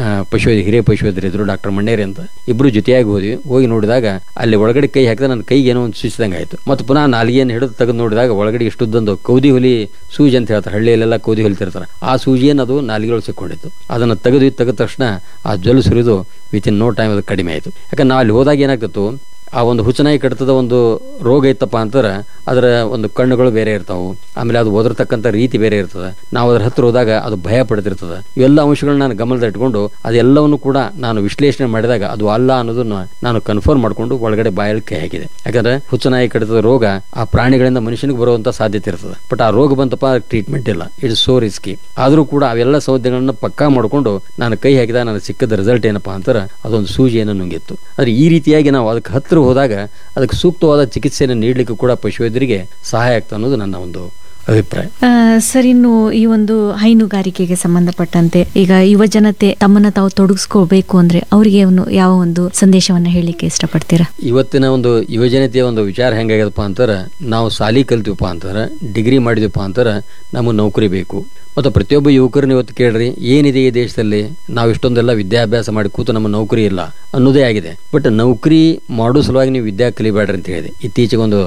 ಹಿರಿಯ ಪಶುವೈದ್ಯರಿದ್ರು ಡಾಕ್ಟರ್ ಮಣ್ಣೇರಿ ಅಂತ, ಇಬ್ರು ಜೊತೆಯಾಗಿ ಹೋಗಿ ನೋಡಿದಾಗ ಅಲ್ಲಿ ಒಳಗಡೆ ಕೈ ಹಾಕಿದ ನನ್ನ ಕೈಗೆ ಏನೋ ಒಂದು ಸೂಚಿಸಿದಂಗೆ ಆಯ್ತು. ಮತ್ತು ಪುನಃ ನಾಲಿಗೆಯನ್ನು ಹಿಡಿದು ತೆಗೆದು ನೋಡಿದಾಗ ಒಳಗಡೆ ಇಷ್ಟುದ್ದೊಂದು ಕೌದಿ ಹುಲಿ ಸೂಜಿ ಅಂತ ಹೇಳ್ತಾರೆ, ಹಳ್ಳಿಯಲ್ಲೆಲ್ಲ ಕೌದಿ ಹೊಲಿತಿರ್ತಾರೆ, ಆ ಸೂಜಿಯನ್ನು ಅದು ನಾಲಿಗೆಗಳು ಸಿಕ್ಕೊಂಡಿತ್ತು. ಅದನ್ನು ತೆಗೆದ ತಕ್ಷಣ ಆ ಜೊಲ್ಲು ಸುರಿದು ವಿತಿನ್ ನೋ ಟೈಮ್ ಅದು ಕಡಿಮೆ ಆಯಿತು. ಯಾಕಂದ್ರೆ ನಾವು ಅಲ್ಲಿ ಹೋದಾಗ ಏನಾಗ್ತಿತ್ತು, ಆ ಒಂದು ಹುಚ್ಚನಾಯಿ ಕಡಿತದ ಒಂದು ರೋಗ ಇತ್ತಪ್ಪ ಅಂತಾರೆ ಅದರ ಒಂದು ಕಣ್ಣುಗಳು ಬೇರೆ ಇರ್ತಾವು, ಆಮೇಲೆ ಅದು ಓದಿರ್ತಕ್ಕಂಥ ರೀತಿ ಬೇರೆ ಇರ್ತದೆ. ನಾವು ಅದ್ರ ಹತ್ರ ಹೋದಾಗ ಅದು ಭಯ ಪಡ್ತಿರ್ತದೆ. ಇವೆಲ್ಲ ಅಂಶಗಳನ್ನ ನಾನು ಗಮನದಲ್ಲಿ ಇಟ್ಕೊಂಡು ಅದೆಲ್ಲವನ್ನು ಕೂಡ ನಾನು ವಿಶ್ಲೇಷಣೆ ಮಾಡಿದಾಗ ಅದು ಅಲ್ಲ ಅನ್ನೋದನ್ನ ನಾನು ಕನ್ಫರ್ಮ್ ಮಾಡ್ಕೊಂಡು ಒಳಗಡೆ ಬಾಯಲ್ಲಿ ಕೈ ಹಾಕಿದೆ. ಯಾಕಂದ್ರೆ ಹುಚ್ಚನಾಯಿ ಕಡಿತದ ರೋಗ ಆ ಪ್ರಾಣಿಗಳಿಂದ ಮನುಷ್ಯನಿಗೆ ಬರುವಂತ ಸಾಧ್ಯತೆ ಇರ್ತದೆ. ಬಟ್ ಆ ರೋಗ ಬಂತಪ್ಪ ಟ್ರೀಟ್ಮೆಂಟ್ ಇಲ್ಲ, ಇಟ್ಸ್ ಸೋ ರಿಸ್ಕಿ. ಆದ್ರೂ ಕೂಡ ಅವೆಲ್ಲ ಸೌದ್ಯಗಳನ್ನ ಪಕ್ಕಾ ಮಾಡ್ಕೊಂಡು ನಾನು ಕೈ ಹಾಕಿದಾಗ ನನಗೆ ಸಿಕ್ಕದ ರಿಸಲ್ಟ್ ಏನಪ್ಪಾ ಅಂತಾರೆ ಅದೊಂದು ಸೂಜಿಯನ್ನು ನುಂಗಿತ್ತು. ಆದ್ರೆ ಈ ರೀತಿಯಾಗಿ ನಾವು ಅದಕ್ಕೆ ಹತ್ತಿರ ಹೋದಾಗ ಅದಕ್ಕೆ ಸೂಕ್ತವಾದ ಚಿಕಿತ್ಸೆಯನ್ನು ನೀಡಲಿಕ್ಕೆ ಕೂಡ ಪಶುವೈದ್ಯರಿಗೆ ಸಹಾಯ ಆಗ್ತಾ ಅನ್ನೋದು ನನ್ನ ಒಂದು ಅಭಿಪ್ರಾಯ. ಸರ್, ಇನ್ನು ಈ ಒಂದು ಹೈನುಗಾರಿಕೆಗೆ ಸಂಬಂಧಪಟ್ಟಂತೆ ಈಗ ಯುವ ಜನತೆ ತಮ್ಮನ್ನ ತಾವು ತೊಡಗಿಸ್ಕೋಬೇಕು ಅಂದ್ರೆ ಅವರಿಗೆ ಯಾವ ಒಂದು ಸಂದೇಶವನ್ನ ಹೇಳಿಕ್ಕೆ ಇಷ್ಟಪಡ್ತೀರಾ? ಇವತ್ತಿನ ಒಂದು ಯುವಜನತೆಯ ಒಂದು ವಿಚಾರ ಹೆಂಗಾಗ್ಯದಪ್ಪ ಅಂತಾರ, ನಾವು ಸಾಲಿ ಕಲ್ತೀವಪ್ಪ ಅಂತಾರ, ಡಿಗ್ರಿ ಮಾಡಿದ್ವಪ್ಪ ಅಂತಾರ ನಮಗೆ ನೌಕರಿ ಬೇಕು. ಮತ್ತು ಪ್ರತಿಯೊಬ್ಬ ಯುವಕರನ್ನ ಇವತ್ತು ಕೇಳ್ರಿ, ಏನಿದೆ ಈ ದೇಶದಲ್ಲಿ ನಾವು ಇಷ್ಟೊಂದೆಲ್ಲ ವಿದ್ಯಾಭ್ಯಾಸ ಮಾಡಿ ಕೂತು ನಮ್ಮ ನೌಕರಿ ಇಲ್ಲ ಅನ್ನೋದೇ ಆಗಿದೆ. ಬಟ್ ನೌಕರಿ ಮಾಡೋ ಸಲುವಾಗಿ ನೀವು ವಿದ್ಯಾ ಕಲಿಬೇಡ್ರಿ ಅಂತ ಹೇಳಿದೆ. ಇತ್ತೀಚೆಗೆ ಒಂದು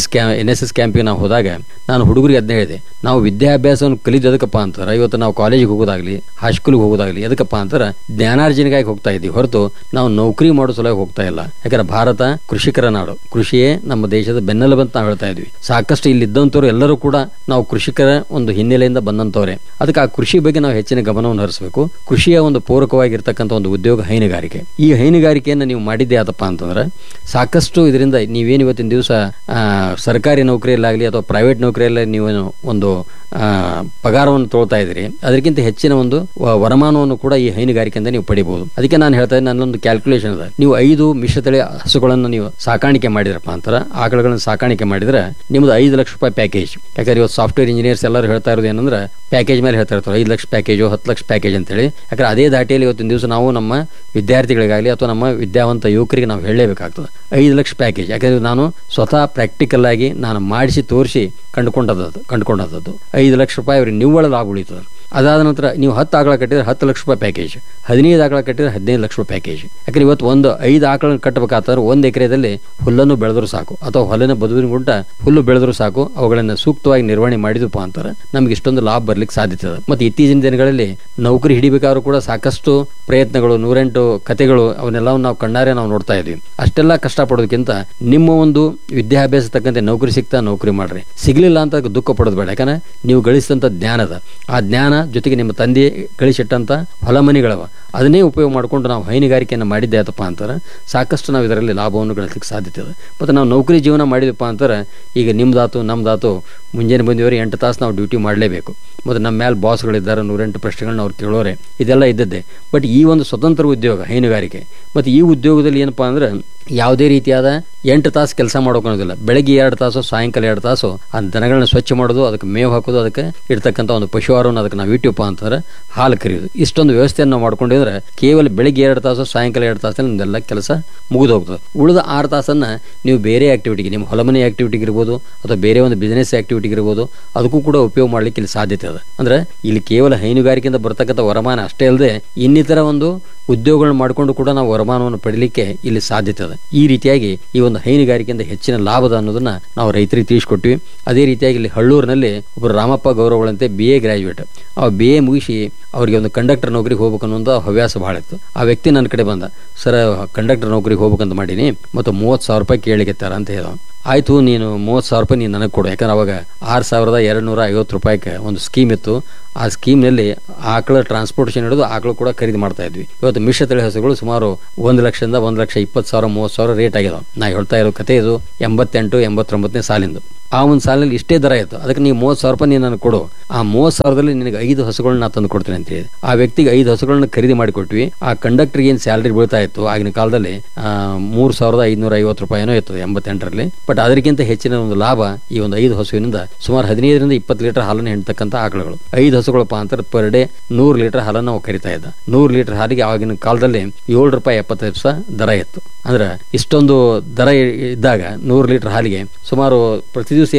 NSS ಕ್ಯಾಂಪಿಗೆ ನಾವು ಹೋದಾಗ ನಾನು ಹುಡುಗರಿಗೆ ಅದನ್ನ ಹೇಳಿದೆ, ನಾವು ವಿದ್ಯಾಭ್ಯಾಸವನ್ನು ಕಲಿದು ಎದಕ್ಕಪ್ಪ ಅಂತಾರೆ, ಇವತ್ತು ನಾವು ಕಾಲೇಜಿಗೆ ಹೋಗೋದಾಗ್ಲಿ ಹೈಸ್ಕೂಲ್ಗೆ ಹೋಗೋದಾಗ್ಲಿ ಎದಕ್ಕಪ್ಪ ಅಂತಾರೆ ಜ್ಞಾನಾರ್ಜನೆಗಾಗಿ ಹೋಗ್ತಾ ಇದ್ದೀವಿ ಹೊರತು ನಾವು ನೌಕರಿ ಮಾಡೋ ಸಲುವಾಗಿ ಹೋಗ್ತಾ ಇಲ್ಲ. ಯಾಕಂದ್ರೆ ಭಾರತ ಕೃಷಿಕರ ನಾಡು, ಕೃಷಿಯೇ ನಮ್ಮ ದೇಶದ ಬೆನ್ನೆಲುಬು ಅಂತ ನಾವು ಹೇಳ್ತಾ ಇದ್ವಿ. ಸಾಕಷ್ಟು ಇಲ್ಲಿದ್ದಂಥವ್ರು ಎಲ್ಲರೂ ಕೂಡ ನಾವು ಕೃಷಿಕರ ಒಂದು ಹಿನ್ನೆಲೆಯಿಂದ ಬಂದಂತವ್ರೆ. ಅದಕ್ಕೆ ಆ ಕೃಷಿ ಬಗ್ಗೆ ನಾವು ಹೆಚ್ಚಿನ ಗಮನವನ್ನು ಹರಿಸಬೇಕು. ಕೃಷಿಯ ಒಂದು ಪೂರಕವಾಗಿರ್ತಕ್ಕಂಥ ಒಂದು ಉದ್ಯೋಗ ಹೈನುಗಾರಿಕೆ. ಈ ಹೈನುಗಾರಿಕೆಯನ್ನು ನೀವು ಮಾಡಿದ್ದೆ ಆತಪ್ಪ ಅಂತಂದ್ರೆ ಸಾಕಷ್ಟು ಇದರಿಂದ ನೀವೇನು ಇವತ್ತಿನ ದಿವಸ ಸರ್ಕಾರಿ ನೌಕರಿಯಲ್ಲಾಗಲಿ ಅಥವಾ ಪ್ರೈವೇಟ್ ನೌಕರಿಯಲ್ಲಿ ನೀವು ಒಂದು ಪಗಾರವನ್ನು ತೊಳ್ತಾ ಇದ್ರಿ, ಅದಕ್ಕಿಂತ ಹೆಚ್ಚಿನ ಒಂದು ವರಮಾನವನ್ನು ಕೂಡ ಈ ಹೈನುಗಾರಿಕೆಯಿಂದ ನೀವು ಪಡಿಬಹುದು. ಅದಕ್ಕೆ ನಾನು ಹೇಳ್ತಾ ಇದ್ದೀನಿ, ನನ್ನೊಂದು ಕ್ಯಾಲ್ಕುಲೇಷನ್ ಇದೆ. ನೀವು 5 ಮಿಶ್ರತಳಿ ಹಸುಗಳನ್ನು ನೀವು ಸಾಕಾಣಿಕೆ ಮಾಡಿದ್ರಪ್ಪ ಅಂತಾರ, ಆಕಳುಗಳನ್ನು ಸಾಕಾಣಿಕೆ ಮಾಡಿದ್ರೆ ನಿಮ್ದು 5 ಲಕ್ಷ ರೂಪಾಯಿ ಪ್ಯಾಕೇಜ್. ಯಾಕಂದ್ರೆ ಇವತ್ತು ಸಾಫ್ಟ್ವೇರ್ ಇಂಜಿನಿಯರ್ಸ್ ಎಲ್ಲರೂ ಹೇಳ್ತಾ ಇರೋದು ಏನಂದ್ರೆ ಪ್ಯಾಕೇಜ್ ಮೇಲೆ ಹೇಳ್ತಾ ಇರ್ತಾರೆ, 5 ಲಕ್ಷ ಪ್ಯಾಕೇಜು 10 ಲಕ್ಷ ಪ್ಯಾಕೇಜ್ ಅಂತೇಳಿ. ಯಾಕಂದ್ರೆ ಅದೇ ದಾಟಿಯಲ್ಲಿ ಇವತ್ತಿನ ದಿವಸ ನಾವು ನಮ್ಮ ವಿದ್ಯಾರ್ಥಿಗಳಿಗಾಗಲಿ ಅಥವಾ ನಮ್ಮ ವಿದ್ಯಾವಂತ ಯುವಕರಿಗೆ ನಾವು ಹೇಳಲೇಬೇಕಾಗ್ತದೆ 5 ಲಕ್ಷ ಪ್ಯಾಕೇಜ್. ಯಾಕಂದ್ರೆ ನಾನು ಸ್ವತಃ ಪ್ರಾಕ್ಟಿಕಲ್ ಆಗಿ ನಾನು ಮಾಡಿಸಿ ತೋರಿಸಿ ಕಂಡುಕೊಂಡದ್ದು 5 ಲಕ್ಷ ರೂಪಾಯಿ ಅವ್ರಿಗೆ ನಿವ್ವಳ ಲಾಭ ಉಳಿತದೆ. ಅದಾದ ನಂತರ ನೀವು 10 ಆಕಳ ಕಟ್ಟಿದ್ರೆ 10 ಲಕ್ಷ ರೂಪಾಯಿ ಪ್ಯಾಕೇಜ್, 15 ಆಕಳ ಕಟ್ಟಿದ್ರೆ 15 ಲಕ್ಷ ರೂಪಾಯಿ ಪ್ಯಾಕೇಜ್. ಯಾಕಂದ್ರೆ ಇವತ್ತು ಒಂದು 5 ಆಕಳನ್ನು ಕಟ್ಟಬೇಕಾದ್ರೆ 1 ಎಕರೆದಲ್ಲಿ ಹುಲ್ಲನ್ನು ಬೆಳೆದ್ರು ಸಾಕು, ಅಥವಾ ಹೊಲನ ಬದುವಿನ ಗುಂಟ ಹುಲ್ಲು ಬೆಳೆದ್ರು ಸಾಕು. ಅವುಗಳನ್ನು ಸೂಕ್ತವಾಗಿ ನಿರ್ವಹಣೆ ಮಾಡಿದಪ್ಪ ಅಂತಾರೆ ನಮ್ಗೆ ಇಷ್ಟೊಂದು ಲಾಭ ಬರ್ಲಿಕ್ಕೆ ಸಾಧ್ಯತೆ ಇದೆ. ಮತ್ತೆ ಇತ್ತೀಚಿನ ದಿನಗಳಲ್ಲಿ ನೌಕರಿ ಹಿಡಿಬೇಕಾದ್ರೂ ಕೂಡ ಸಾಕಷ್ಟು ಪ್ರಯತ್ನಗಳು, 108 ಕಥೆಗಳು ಅವನ್ನೆಲ್ಲವನ್ನು ನಾವು ಕಣ್ಣಾರೆ ನಾವು ನೋಡ್ತಾ ಇದ್ವಿ. ಅಷ್ಟೆಲ್ಲ ಕಷ್ಟಪಡೋದಕ್ಕಿಂತ ನಿಮ್ಮ ಒಂದು ವಿದ್ಯಾಭ್ಯಾಸ ತಕ್ಕಂತೆ ನೌಕರಿ ಸಿಗ್ತಾ ನೌಕರಿ ಮಾಡ್ರಿ, ಸಿಗ್ಲಿಲ್ಲ ಅಂತ ದುಃಖ ಪಡೋದು ಬೇಡ. ಯಾಕಂದ್ರೆ ನೀವು ಗಳಿಸಿದಂಥ ಜ್ಞಾನದ ಆ ಜ್ಞಾನ ಜೊತೆಗೆ ನಿಮ್ಮ ತಂದೆ ಗಳಿಸಿಟ್ಟಂತ ಹೊಲಮನಿಗಳವ ಅದನ್ನೇ ಉಪಯೋಗ ಮಾಡಿಕೊಂಡು ನಾವು ಹೈನುಗಾರಿಕೆಯನ್ನು ಮಾಡಿದ್ದೆ ಆತಪ್ಪ ಅಂತಾರೆ ಸಾಕಷ್ಟು ನಾವು ಇದರಲ್ಲಿ ಲಾಭವನ್ನು ಗಳಿಸಲಿಕ್ಕೆ ಸಾಧ್ಯತೆ ಇದೆ. ಮತ್ತು ನಾವು ನೌಕರಿ ಜೀವನ ಮಾಡಿದಪ್ಪ ಅಂತಾರೆ ಈಗ ನಿಮ್ದಾತು ನಮ್ದಾತು ಮುಂಜಾನೆ ಬಂದಿವರು 8 ತಾಸು ನಾವು ಡ್ಯೂಟಿ ಮಾಡಲೇಬೇಕು. ಮತ್ತು ನಮ್ಮ ಮೇಲೆ ಬಾಸ್ಗಳಿದ್ದಾರೆ, 108 ಪ್ರಶ್ನೆಗಳನ್ನ ಅವ್ರು ಕೇಳೋರೆ, ಇದೆಲ್ಲ ಇದ್ದದ್ದೇ. ಬಟ್ ಈ ಒಂದು ಸ್ವತಂತ್ರ ಉದ್ಯೋಗ ಹೈನುಗಾರಿಕೆ, ಮತ್ತು ಈ ಉದ್ಯೋಗದಲ್ಲಿ ಏನಪ್ಪಾ ಅಂದ್ರೆ ಯಾವುದೇ ರೀತಿಯಾದ 8 ತಾಸು ಕೆಲಸ ಮಾಡೋಕೋದಿಲ್ಲ. ಬೆಳಗ್ಗೆ 2 ತಾಸು, ಸಾಯಂಕಾಲ 2 ತಾಸು ಆ ದನಗಳನ್ನ ಸ್ವಚ್ಛ ಮಾಡೋದು, ಅದಕ್ಕೆ ಮೇವು ಹಾಕೋದು, ಅದಕ್ಕೆ ಇರ್ತಕ್ಕಂಥ ಒಂದು ಪಶುಹಾರವನ್ನು ಅದಕ್ಕೆ ನಾವು ಇಟ್ಟಿವಪ್ಪ ಅಂತಂದ್ರೆ ಹಾಲು ಕರೆಯೋದು, ಇಷ್ಟೊಂದು ವ್ಯವಸ್ಥೆಯನ್ನು ನಾವು ಮಾಡ್ಕೊಂಡಿದ್ರೆ ಕೇವಲ ಬೆಳಗ್ಗೆ 2 ತಾಸು ಸಾಯಂಕಾಲ 2 ತಾಸಲ್ಲಿ ನಿಮ್ದೆಲ್ಲ ಕೆಲಸ ಮುಗಿದು ಹೋಗ್ತದೆ. ಉಳಿದ 6 ತಾಸನ್ನ ನೀವು ಬೇರೆ ಆಕ್ಟಿವಿಟಿಗೆ, ನಿಮ್ಮ ಹೊಲಮನೆ ಆಕ್ಟಿವಿಟಿಗೆ ಇರ್ಬೋದು ಅಥವಾ ಬೇರೆ ಒಂದು ಬಿಸ್ನೆಸ್ ಆಕ್ಟಿವಿಟಿಗೆ ಇರ್ಬೋದು, ಅದಕ್ಕೂ ಕೂಡ ಉಪಯೋಗ ಮಾಡ್ಲಿಕ್ಕೆ ಇಲ್ಲಿ ಸಾಧ್ಯತೆ ಇದೆ. ಅಂದ್ರೆ ಇಲ್ಲಿ ಕೇವಲ ಹೈನುಗಾರಿಕೆಯಿಂದ ಬರ್ತಕ್ಕಂಥ ವರಮಾನ ಅಷ್ಟೇ ಅಲ್ಲದೆ ಇನ್ನಿತರ ಒಂದು ಉದ್ಯೋಗಗಳನ್ನು ಮಾಡಿಕೊಂಡು ಕೂಡ ನಾವು ವರಮಾನವನ್ನು ಪಡೀಲಿಕ್ಕೆ ಇಲ್ಲಿ ಸಾಧ್ಯತೆ ಇದೆ. ಈ ರೀತಿಯಾಗಿ ಈ ಒಂದು ಹೈನುಗಾರಿಕೆಯಿಂದ ಹೆಚ್ಚಿನ ಲಾಭದ ಅನ್ನೋದನ್ನ ನಾವು ರೈತರಿಗೆ ತಿಳಿಸ್ಕೊಟ್ವಿ. ಅದೇ ರೀತಿಯಾಗಿ ಇಲ್ಲಿ ಹಳ್ಳೂರಿನಲ್ಲಿ ಒಬ್ಬರು ರಾಮಪ್ಪ ಗೌರವಗಳಂತೆ BA ಗ್ರಾಜ್ಯುಯೇಟ್, ಆ BA ಮುಗಿಸಿ ಅವರಿಗೆ ಒಂದು ಕಂಡಕ್ಟರ್ ನೌಕರಿಗೆ ಹೋಗ್ಬೇಕು ಅನ್ನೋ ಹವ್ಯಾಸ ಬಹಳ ಇತ್ತು. ಆ ವ್ಯಕ್ತಿ ನನ್ನ ಕಡೆ ಬಂದ, ಸರ್ ಕಂಡಕ್ಟರ್ ನೌಕರಿಗೆ ಹೋಗ್ಬೇಕಂತ ಮಾಡೀನಿ ಮತ್ತು 30,000 ರೂಪಾಯಿ ಕೇಳಿಗೆತ್ತಾರ ಅಂತ ಹೇಳ. ಆಯ್ತು, ನೀನು 30,000 ರೂಪಾಯಿ ನೀನು ನನಗೆ ಕೊಡು. ಯಾಕಂದ್ರೆ ಅವಾಗ 6,250 ರೂಪಾಯಿಗೆ ಒಂದು ಸ್ಕೀಮ್ ಇತ್ತು. ಆ ಸ್ಕೀಮ್ನಲ್ಲಿ ಆಕಳ ಟ್ರಾನ್ಸ್ಪೋರ್ಟೇಷನ್ ಹಿಡಿದು ಆಕಳು ಕೂಡ ಖರೀದಿ ಮಾಡ್ತಾ ಇದ್ವಿ. ಇವತ್ತು ಮಿಶ್ರತಳಿ ಹಸುಗಳು ಸುಮಾರು 1 ಲಕ್ಷದಿಂದ 1,20,000 30,000 ರೇಟ್ ಆಗಿದಾವೆ. ನಾ ಹೇಳ್ತಾ ಇರೋ ಕತೆ ಇದು 88, 89ನೇ ಸಾಲಿಂದು. ಆ ಒಂದು ಸಾಲಿನಲ್ಲಿ ಇಷ್ಟೇ ದರ ಇತ್ತು. ಅದಕ್ಕೆ ನೀವು 30,000 ರೂಪಾಯಿ ನೀನು ನನಗೆ ಕೊಡು, ಆ 30,000ದಲ್ಲಿ ನಿನಗೆ 5 ಹಸುಗಳನ್ನ ನಾ ತಂದು ಕೊಡ್ತೀನಿ ಅಂತ ಹೇಳಿ ಆ ವ್ಯಕ್ತಿಗೆ 5 ಹಸುಗಳನ್ನ ಖರೀದಿ ಮಾಡಿಕೊಟ್ವಿ. ಆ ಕಂಡಕ್ಟರ್ಗೆ ಏನು ಸ್ಯಾಲರಿ ಬೀಳ್ತಾ ಇತ್ತು ಆಗಿನ ಕಾಲದಲ್ಲಿ 3,550 ರೂಪಾಯಿನೋ ಇತ್ತು 88ರಲ್ಲಿ. ಬಟ್ ಅದಕ್ಕಿಂತ ಹೆಚ್ಚಿನ ಒಂದು ಲಾಭ ಈ ಒಂದು 5 ಹಸುವಿನಿಂದ ಸುಮಾರು 15ರಿಂದ 20 ಲೀಟರ್ ಹಾಲನ್ನು ಹೆಣ್ತಕ್ಕಂಥ ಆಕಳುಗಳು. 5 ಹಸುಗಳಪ್ಪ ಅಂತ ಪರ್ ಡೇ 100 ಲೀಟರ್ ಹಾಲನ್ನು ನಾವು ಕರಿತಾ ಇದ್ದ. 100 ಲೀಟರ್ ಹಾಲಿಗೆ ಆಗಿನ ಕಾಲದಲ್ಲಿ 7 ರೂಪಾಯಿ 75 ಪೈಸೆ ದರ ಇತ್ತು. ಅಂದ್ರೆ ಇಷ್ಟೊಂದು ದರ ಇದ್ದಾಗ 100 ಲೀಟರ್ ಹಾಲಿಗೆ ಸುಮಾರು ಪ್ರತಿ ದಿವಸ